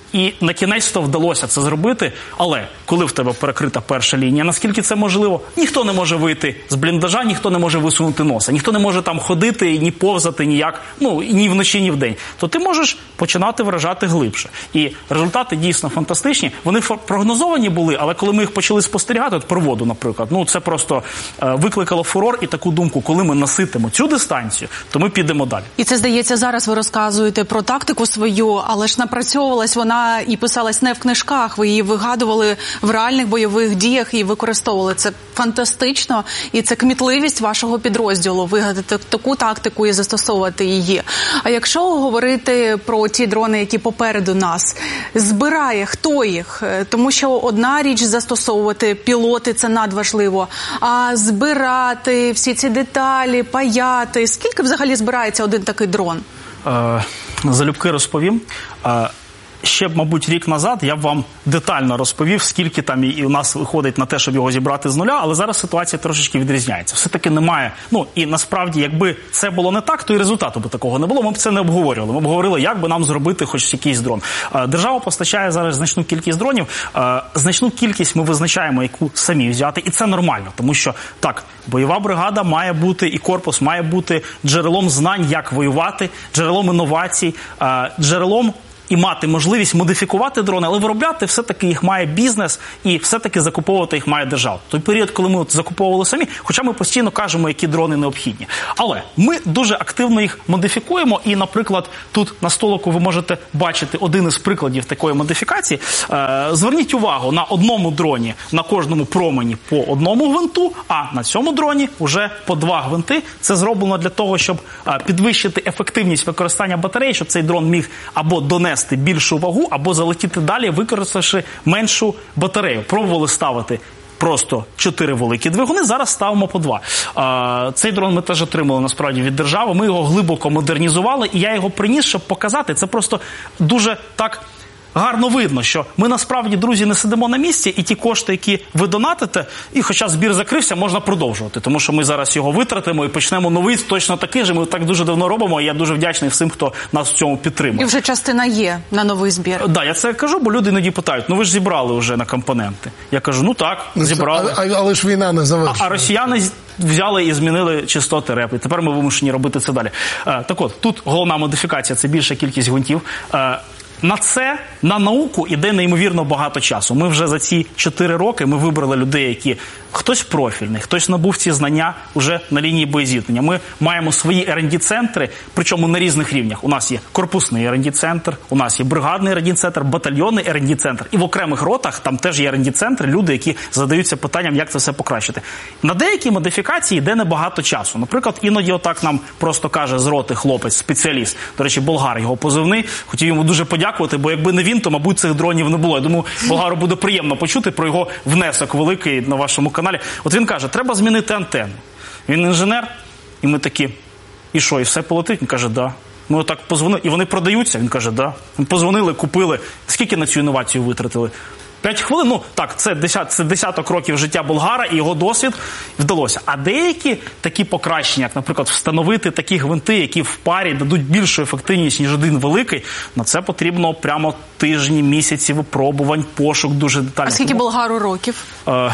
І на кінець-то вдалося це зробити, але коли в тебе перекрита перша лінія, наскільки це можливо? Ніхто не може вийти з бліндажа, ніхто не може висунути носа, ніхто не може там ходити, ні повзати ніяк, ну, ні вночі, ні вдень. То ти можеш починати вражати глибше. І результати дійсно фантастичні. Вони прогнозовані були, але коли ми їх почали спостерігати, от про воду, наприклад, ну це просто е, викликало фурор і таку думку, коли ми наситимо цю дистанцію, то ми підемо далі. І це, здається, зараз ви розказуєте про тактику свою, але ж напрацьовувалась вона і писалась не в книжках, ви її вигадували в реальних бойових діях і використовували. Це фантастично, і це кмітливість вашого підрозділу вигадати таку тактику і застосовувати її. А якщо говорити про ті дрони, які попереду нас, збирає хто їх? Тому що одна річ застосовувати, пілоти – це надважливо, а збирати всі ці деталі, паяти. Скільки взагалі збирається один такий дрон? Е, залюбки розповім. Е, Ще, мабуть, рік назад я б вам детально розповів, скільки там і у нас виходить на те, щоб його зібрати з нуля, але зараз ситуація трошечки відрізняється. Все-таки немає, ну, і насправді, якби це було не так, то і результату би такого не було, ми б це не обговорювали. Ми обговорили, як би нам зробити хоч якийсь дрон. Держава постачає зараз значну кількість дронів, значну кількість ми визначаємо, яку самі взяти, і це нормально, тому що, так, бойова бригада має бути, і корпус має бути джерелом знань, як воювати, джерелом інновацій, джерелом і мати можливість модифікувати дрони, але виробляти все-таки їх має бізнес і все-таки закуповувати їх має держава. Той період, коли ми от закуповували самі, хоча ми постійно кажемо, які дрони необхідні. Але ми дуже активно їх модифікуємо і, наприклад, тут на столику ви можете бачити один із прикладів такої модифікації. Е, зверніть увагу, на одному дроні, на кожному промені по одному гвинту, а на цьому дроні вже по два гвинти. Це зроблено для того, щоб е, підвищити ефективність використання батареї, щоб цей дрон міг або донести більшу вагу, або залетіти далі, використавши меншу батарею. Пробували ставити просто чотири великі двигуни, зараз ставимо по два. А, цей дрон ми теж отримали, насправді, від держави, ми його глибоко модернізували, і я його приніс, щоб показати. Це просто дуже так гарно видно, що ми насправді, друзі, не сидимо на місці, і ті кошти, які ви донатите, і хоча збір закрився, можна продовжувати, тому що ми зараз його витратимо і почнемо новий, точно такий же, ми так дуже давно робимо, і я дуже вдячний всім, хто нас в цьому підтримує. І вже частина є на новий збір. Так, да, я це кажу, бо люди іноді питають, ну ви ж зібрали вже на компоненти. Я кажу, ну так, зібрали. Але, але ж війна не завершена. А, а росіяни взяли і змінили частоти реп, і тепер ми вимушені робити це далі. Е, так от, тут головна модифікація, це більша кількість гвинтів. Е, На це, на науку іде неймовірно багато часу. Ми вже за ці чотири роки ми вибрали людей, які хтось профільний, хтось набув ці знання вже на лінії боєзіткнення. Ми маємо свої ер енд ді-центри, причому на різних рівнях. У нас є корпусний ер енд ді-центр, у нас є бригадний ер енд ді-центр, батальйонний ер енд ді-центр. І в окремих ротах там теж є ер енд ді-центри, люди, які задаються питанням, як це все покращити. На деякі модифікації йде небагато часу. Наприклад, іноді отак нам просто каже з роти хлопець, спеціаліст, до речі, болгар, його позивний, хотів йому дуже подякувати, бо якби не він, то, мабуть, цих дронів не було. Я думаю, болгару буде приємно почути про його внесок великий на вашому каналі. От він каже, треба змінити антенну. Він інженер, і ми такі, і що, і все полетить? Він каже, да. Ми отак позвонили, і вони продаються? Він каже, да. Ми позвонили, купили. Скільки на цю інновацію витратили? П'ять хвилин, ну так, це, десят, це десяток років життя болгара, і його досвід вдалося. А деякі такі покращення, як, наприклад, встановити такі гвинти, які в парі дадуть більшу ефективність, ніж один великий, на це потрібно прямо тижні, місяці випробувань, пошук дуже детальний. А скільки болгару років? Е,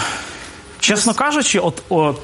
чесно кажучи, от, от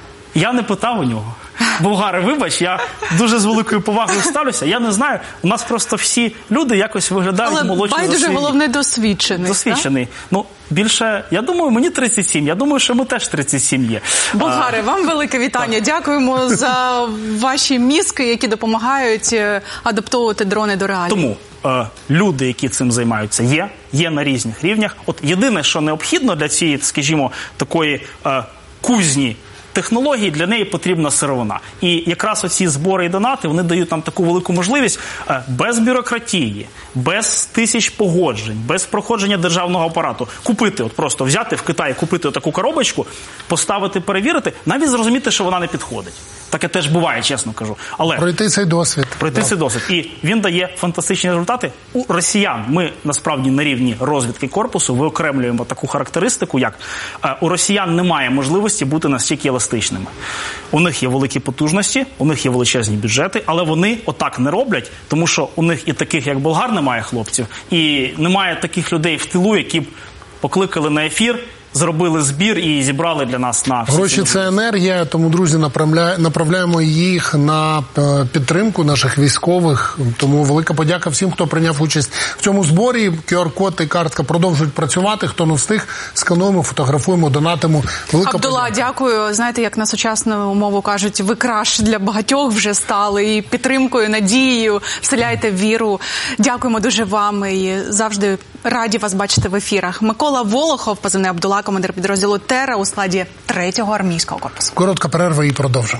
я не питав у нього. Болгари, вибач, я дуже з великою повагою ставлюся. Я не знаю, у нас просто всі люди якось виглядають але молодші за свої. Але байдуже, головне, досвідчений. Досвідчений. Так? Ну, більше, я думаю, мені тридцять сім. Я думаю, що ми теж тридцять сім є. Болгари, а, вам велике вітання. Так. Дякуємо за ваші мізки, які допомагають адаптовувати дрони до реалій. Тому е, люди, які цим займаються, є. Є на різних рівнях. От єдине, що необхідно для цієї, скажімо, такої е, кузні технології, для неї потрібна сировина. І якраз оці збори і донати, вони дають нам таку велику можливість без бюрократії, без тисяч погоджень, без проходження державного апарату купити, от просто взяти в Китаї, купити таку коробочку, поставити, перевірити, навіть зрозуміти, що вона не підходить. Таке теж буває, чесно кажу. Але пройти цей досвід. Пройти да. цей досвід. І він дає фантастичні результати. У росіян ми, насправді, на рівні розвідки корпусу виокремлюємо таку характеристику, як у росіян немає можливості бути настільки еластичними еластичними. У них є великі потужності, у них є величезні бюджети, але вони отак не роблять, тому що у них і таких, як Болгар, немає хлопців, і немає таких людей в тилу, які б покликали на ефір, зробили збір і зібрали для нас на всі гроші. Це енергія, тому, друзі, направляємо їх на підтримку наших військових. Тому велика подяка всім, хто прийняв участь в цьому зборі. ку ар-код і картка продовжують працювати. Хто не встиг, скануємо, фотографуємо, донатимо. Велика Абдула, подяка. дякую. Знаєте, як на сучасну мову кажуть, ви краш для багатьох вже стали. І підтримкою, надією вселяєте віру. Дякуємо дуже вам і завжди раді вас бачити в ефірах. Микола Волохов, позивний Абдула, командир підрозділу «Терра» у складі третього армійського корпусу. Коротка перерва і продовжимо.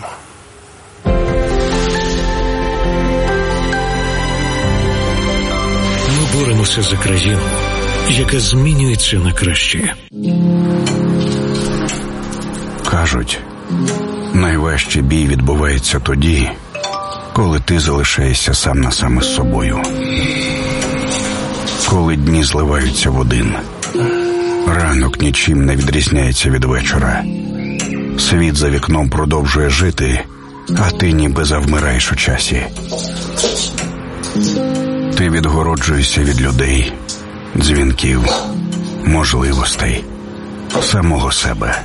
Ми боремося за країну, яка змінюється на краще. Кажуть, найважчий бій відбувається тоді, коли ти залишаєшся сам на сам із собою. Коли дні зливаються в один. Ранок нічим не відрізняється від вечора. Світ за вікном продовжує жити, а ти ніби завмираєш у часі. Ти відгороджуєшся від людей, дзвінків, можливостей, самого себе.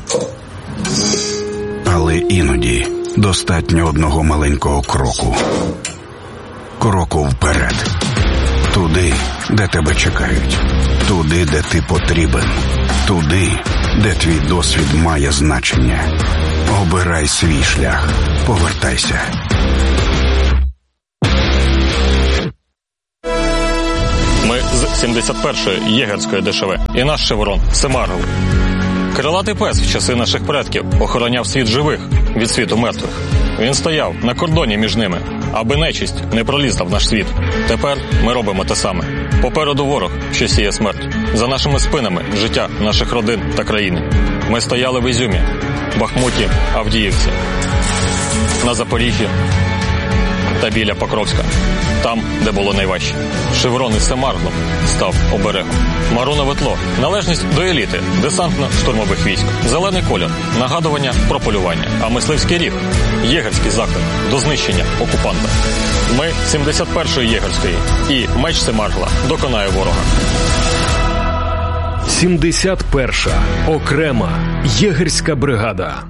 Але іноді достатньо одного маленького кроку. Кроку вперед. Туди, де тебе чекають. Туди, де ти потрібен. Туди, де твій досвід має значення. Обирай свій шлях. Повертайся. Ми з сімдесят першої єгерської де ше ве. І наш шеврон – Семаргл. Крилатий пес в часи наших предків охороняв світ живих від світу мертвих. Він стояв на кордоні між ними, аби нечисть не пролізла в наш світ. Тепер ми робимо те саме. Попереду ворог, що сіє смерть. За нашими спинами – життя наших родин та країни. Ми стояли в Ізюмі, Бахмуті, Авдіївці, на Запоріжжі та біля Покровська. Там, де було найважче. Шеврон із Семарглом став оберегом. Марунове тло – належність до еліти десантно-штурмових військ. Зелений колір – нагадування про полювання. А мисливський ріг – єгерський заклик до знищення окупанта. Ми сімдесят першої єгерської, і меч Семаргла доконає ворога. сімдесят перша окрема єгерська бригада.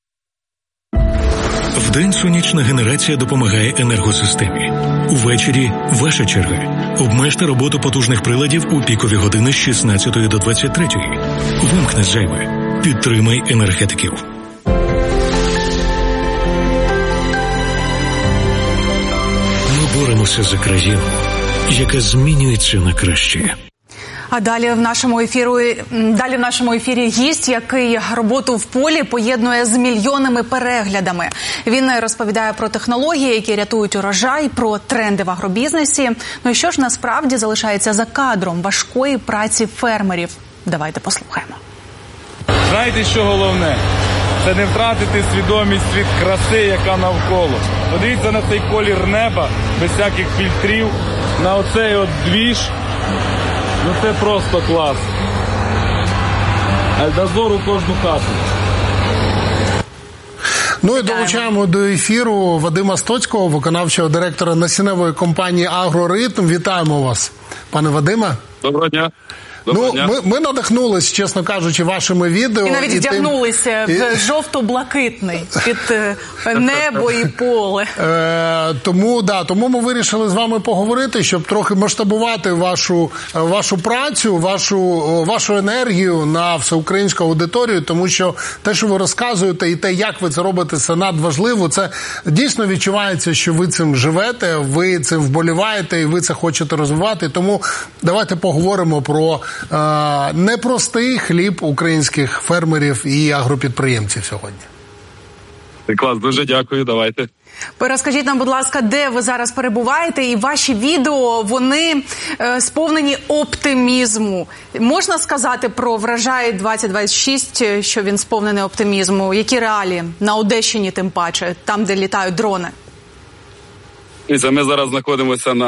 Вдень сонячна генерація допомагає енергосистемі. Увечері ваша черга. Обмежте роботу потужних приладів у пікові години з шістнадцятої до двадцять третьої. Вимкни зайве. Підтримай енергетиків. Ми боремося за країну, яка змінюється на краще. А далі в нашому ефірі, далі в нашому ефірі гість, який роботу в полі поєднує з мільйонними переглядами. Він розповідає про технології, які рятують урожай, про тренди в агробізнесі. Ну і що ж насправді залишається за кадром важкої праці фермерів? Давайте послухаємо. Знаєте, що головне? Це не втратити свідомість від краси, яка навколо. Подивіться на цей колір неба, без всяких фільтрів, на оцей от двіж. Ну це просто клас. Альдазор у кожну хату. Ну і долучаємо до ефіру Вадима Стоцького, виконавчого директора насінневої компанії «Агроритм». Вітаємо вас, пане Вадиме. Доброго дня. Ну, ми, ми надихнулись, чесно кажучи, вашими відео. І навіть і вдягнулися тим... в жовто-блакитний під небо і поле. Е, тому, да, тому ми вирішили з вами поговорити, щоб трохи масштабувати вашу, вашу працю, вашу, вашу енергію на всеукраїнську аудиторію, тому що те, що ви розказуєте, і те, як ви це робите, це надважливо. Це дійсно відчувається, що ви цим живете, ви цим вболіваєте і ви це хочете розвивати. Тому давайте поговоримо про непростий хліб українських фермерів і агропідприємців сьогодні. Клас, дуже дякую, давайте. Розкажіть нам, будь ласка, де ви зараз перебуваєте, і ваші відео, вони е, сповнені оптимізму. Можна сказати про врожай двадцять двадцять шість, що він сповнений оптимізму? Які реалії? На Одещині тим паче, там, де літають дрони. Ми зараз знаходимося на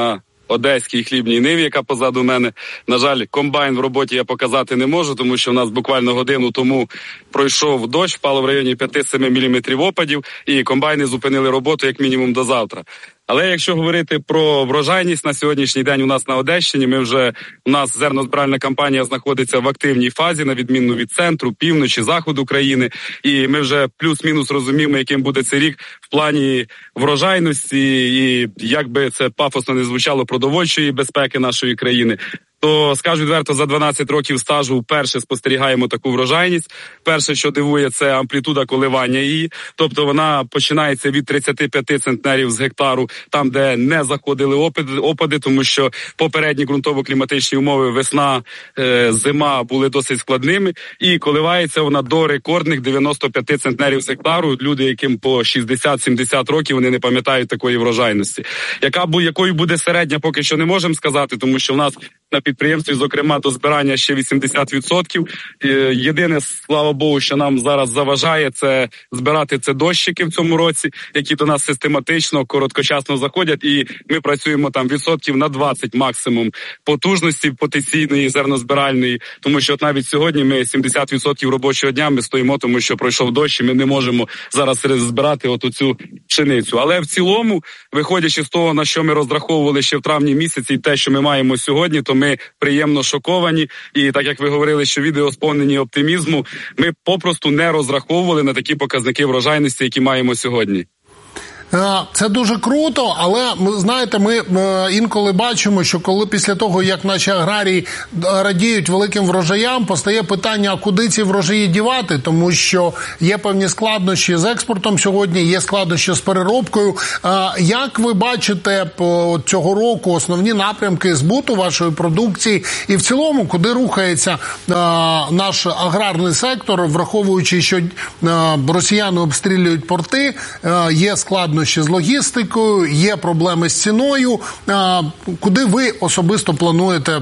одеській хлібній ниві, яка позаду мене. На жаль, комбайн в роботі я показати не можу, тому що в нас буквально годину тому пройшов дощ, впало в районі п'ять-сім міліметрів опадів, і комбайни зупинили роботу як мінімум до завтра. Але якщо говорити про врожайність на сьогоднішній день у нас на Одещині, ми вже, у нас зернозбиральна кампанія знаходиться в активній фазі, на відміну від центру, півночі, заходу країни. І ми вже плюс-мінус розуміємо, яким буде цей рік в плані врожайності і, як би це пафосно не звучало, продовольчої безпеки нашої країни. То, скажу відверто, за дванадцять років стажу вперше спостерігаємо таку врожайність. Перше, що дивує, це амплітуда коливання її. Тобто вона починається від тридцять п'ять центнерів з гектару, там, де не заходили опади, опади тому що попередні ґрунтово-кліматичні умови, весна, е, зима були досить складними. І коливається вона до рекордних дев'яносто п'ять центнерів з гектару. Люди, яким по шістдесят-сімдесят років, вони не пам'ятають такої врожайності. Яка, якою буде середня, поки що не можемо сказати, тому що в нас на підприємстві, зокрема, до збирання ще вісімдесят відсотків. Єдине, слава Богу, що нам зараз заважає, це збирати це дощики в цьому році, які до нас систематично, короткочасно заходять, і ми працюємо там відсотків на двадцять максимум потужності потенційної зернозбиральної, тому що от навіть сьогодні ми сімдесят відсотків робочого дня ми стоїмо, тому що пройшов дощ, і ми не можемо зараз збирати от оцю пшеницю. Але в цілому, виходячи з того, на що ми розраховували ще в травні місяці, і те, що ми маємо сьогодні, то ми приємно шоковані. І так як ви говорили, що відео сповнені оптимізму, ми попросту не розраховували на такі показники врожайності, які маємо сьогодні. Це дуже круто, але, знаєте, ми інколи бачимо, що коли після того, як наші аграрії радіють великим врожаям, постає питання, а куди ці врожаї дівати, тому що є певні складнощі з експортом сьогодні, є складнощі з переробкою. Як ви бачите цього року основні напрямки збуту вашої продукції і в цілому, куди рухається наш аграрний сектор, враховуючи, що росіяни обстрілюють порти, є складнощі з логістикою, є проблеми з ціною. Куди ви особисто плануєте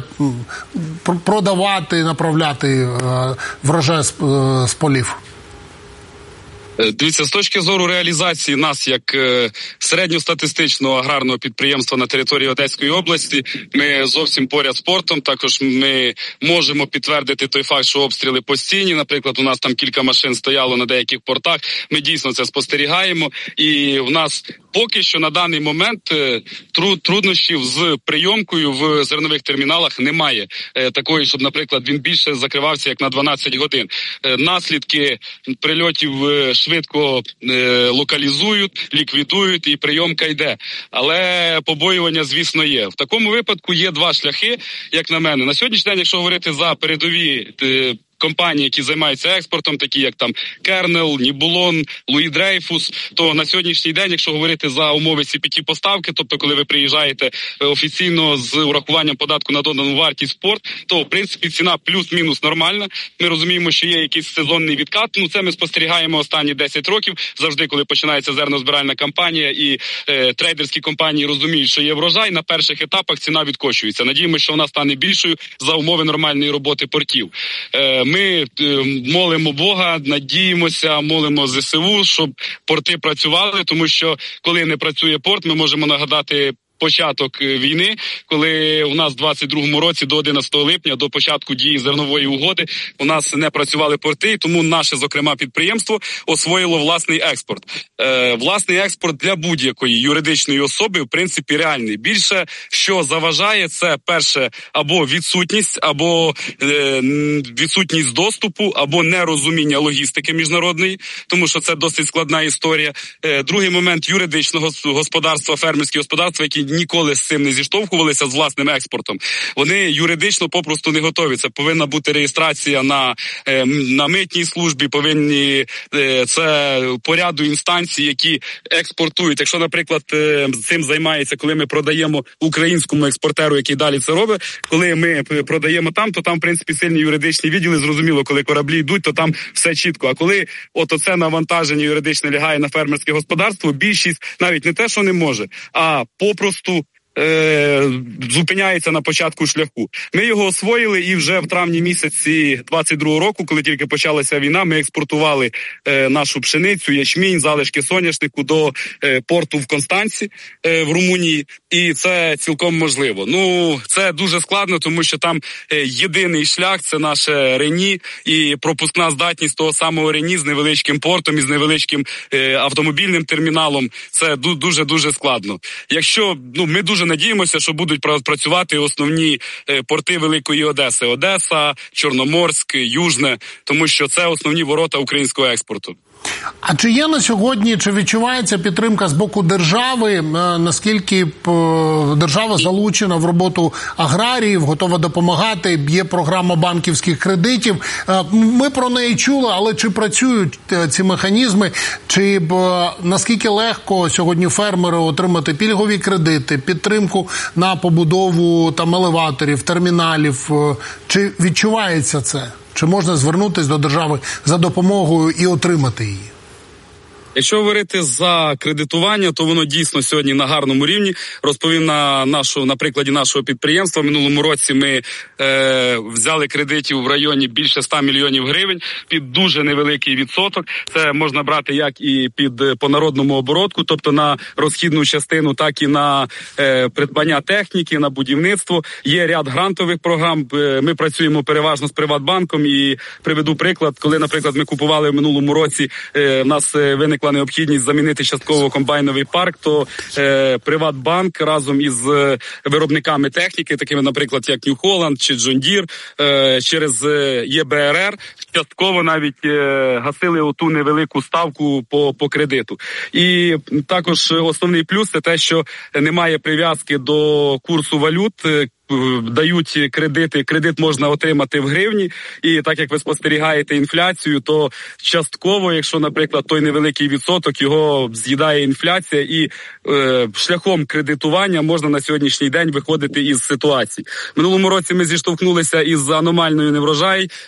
продавати, направляти врожай з полів? Дивіться, з точки зору реалізації нас як е, середньостатистичного аграрного підприємства на території Одеської області, ми зовсім поряд з портом. Також ми можемо підтвердити той факт, що обстріли постійні. Наприклад, у нас там кілька машин стояло на деяких портах. Ми дійсно це спостерігаємо. І в нас поки що на даний момент е, труд, труднощів з прийомкою в зернових терміналах немає. Е, такої, щоб, наприклад, він більше закривався як на дванадцять годин. Е, наслідки прильотів е, швидко е, локалізують, ліквідують і прийомка йде. Але побоювання, звісно, є. В такому випадку є два шляхи, як на мене. На сьогоднішній день, якщо говорити за передові е, компанії, які займаються експортом, такі як там Кернел, Нібулон, Луї Дрейфус, то на сьогоднішній день, якщо говорити за умови сі пі ті поставки, тобто коли ви приїжджаєте офіційно з урахуванням податку на додану вартість порт, то в принципі ціна плюс-мінус нормальна. Ми розуміємо, що є якийсь сезонний відкат. Ну це ми спостерігаємо останні десять років. Завжди, коли починається зернозбиральна кампанія і е, трейдерські компанії розуміють, що є врожай, на перших етапах ціна відкочується. Надіємося, що вона стане більшою за умови нормальної роботи портів. Е, Ми молимо Бога, надіємося, молимо зе се у, щоб порти працювали, тому що коли не працює порт, ми можемо нагадати початок війни, коли у нас в двадцять другому році до одинадцятого липня, до початку дії зернової угоди, у нас не працювали порти, тому наше, зокрема, підприємство освоїло власний експорт. Е, власний експорт для будь-якої юридичної особи, в принципі, реальний. Більше, що заважає, це перше, або відсутність, або е, відсутність доступу, або нерозуміння логістики міжнародної, тому що це досить складна історія. Е, другий момент юридичного господарства, фермерські господарства, які ніколи з цим не зіштовхувалися з власним експортом. Вони юридично попросту не готові. Це повинна бути реєстрація на, на митній службі, повинні це по ряду інстанцій, які експортують. Якщо, наприклад, цим займається, коли ми продаємо українському експортеру, який далі це робить, коли ми продаємо там, то там, в принципі, сильні юридичні відділи, зрозуміло, коли кораблі йдуть, то там все чітко. А коли от оце навантаження юридичне лягає на фермерське господарство, більшість навіть не те, що не може, а попросту е, зупиняється на початку шляху. Ми його освоїли і вже в травні місяці двадцять другого року, коли тільки почалася війна, ми експортували е, нашу пшеницю, ячмінь, залишки соняшнику до е, порту в Констанці е, в Румунії, і це цілком можливо. Ну, це дуже складно, тому що там е, єдиний шлях – це наше Рені, і пропускна здатність того самого Рені з невеличким портом і з невеличким е, автомобільним терміналом – це дуже-дуже складно. Якщо, ну, ми дуже надіємося, що будуть працювати основні е, порти Великої Одеси – Одеса, Чорноморськ, Южне, тому що це основні ворота українського експорту. А чи є на сьогодні, чи відчувається підтримка з боку держави, наскільки держава залучена в роботу аграріїв, готова допомагати, є програма банківських кредитів? Ми про неї чули, але чи працюють ці механізми, чи наскільки легко сьогодні фермери отримати пільгові кредити, підтримку на побудову там елеваторів, терміналів, чи відчувається це? Чи можна звернутися до держави за допомогою і отримати її? Якщо говорити за кредитування, то воно дійсно сьогодні на гарному рівні. Розповім на нашу, на прикладі нашого підприємства. В минулому році ми е, взяли кредитів в районі більше ста мільйонів гривень під дуже невеликий відсоток. Це можна брати як і під по народному оборотку, тобто на розхідну частину, так і на е, придбання техніки, на будівництво. Є ряд грантових програм. Ми працюємо переважно з Приватбанком і приведу приклад, коли, наприклад, ми купували в минулому році, е, в нас виник необхідність замінити частково комбайновий парк, то е, Приватбанк разом із е, виробниками техніки, такими, наприклад, як New Holland чи John Deere, е, через е, Є Бе Ер Ер, частково навіть е, гасили оту невелику ставку по, по кредиту. І також основний плюс – це те, що немає прив'язки до курсу валют, дають кредити, кредит можна отримати в гривні, і так як ви спостерігаєте інфляцію, то частково, якщо, наприклад, той невеликий відсоток, його з'їдає інфляція, і е, шляхом кредитування можна на сьогоднішній день виходити із ситуації. Минулому році ми зіштовхнулися із аномальною неврожай,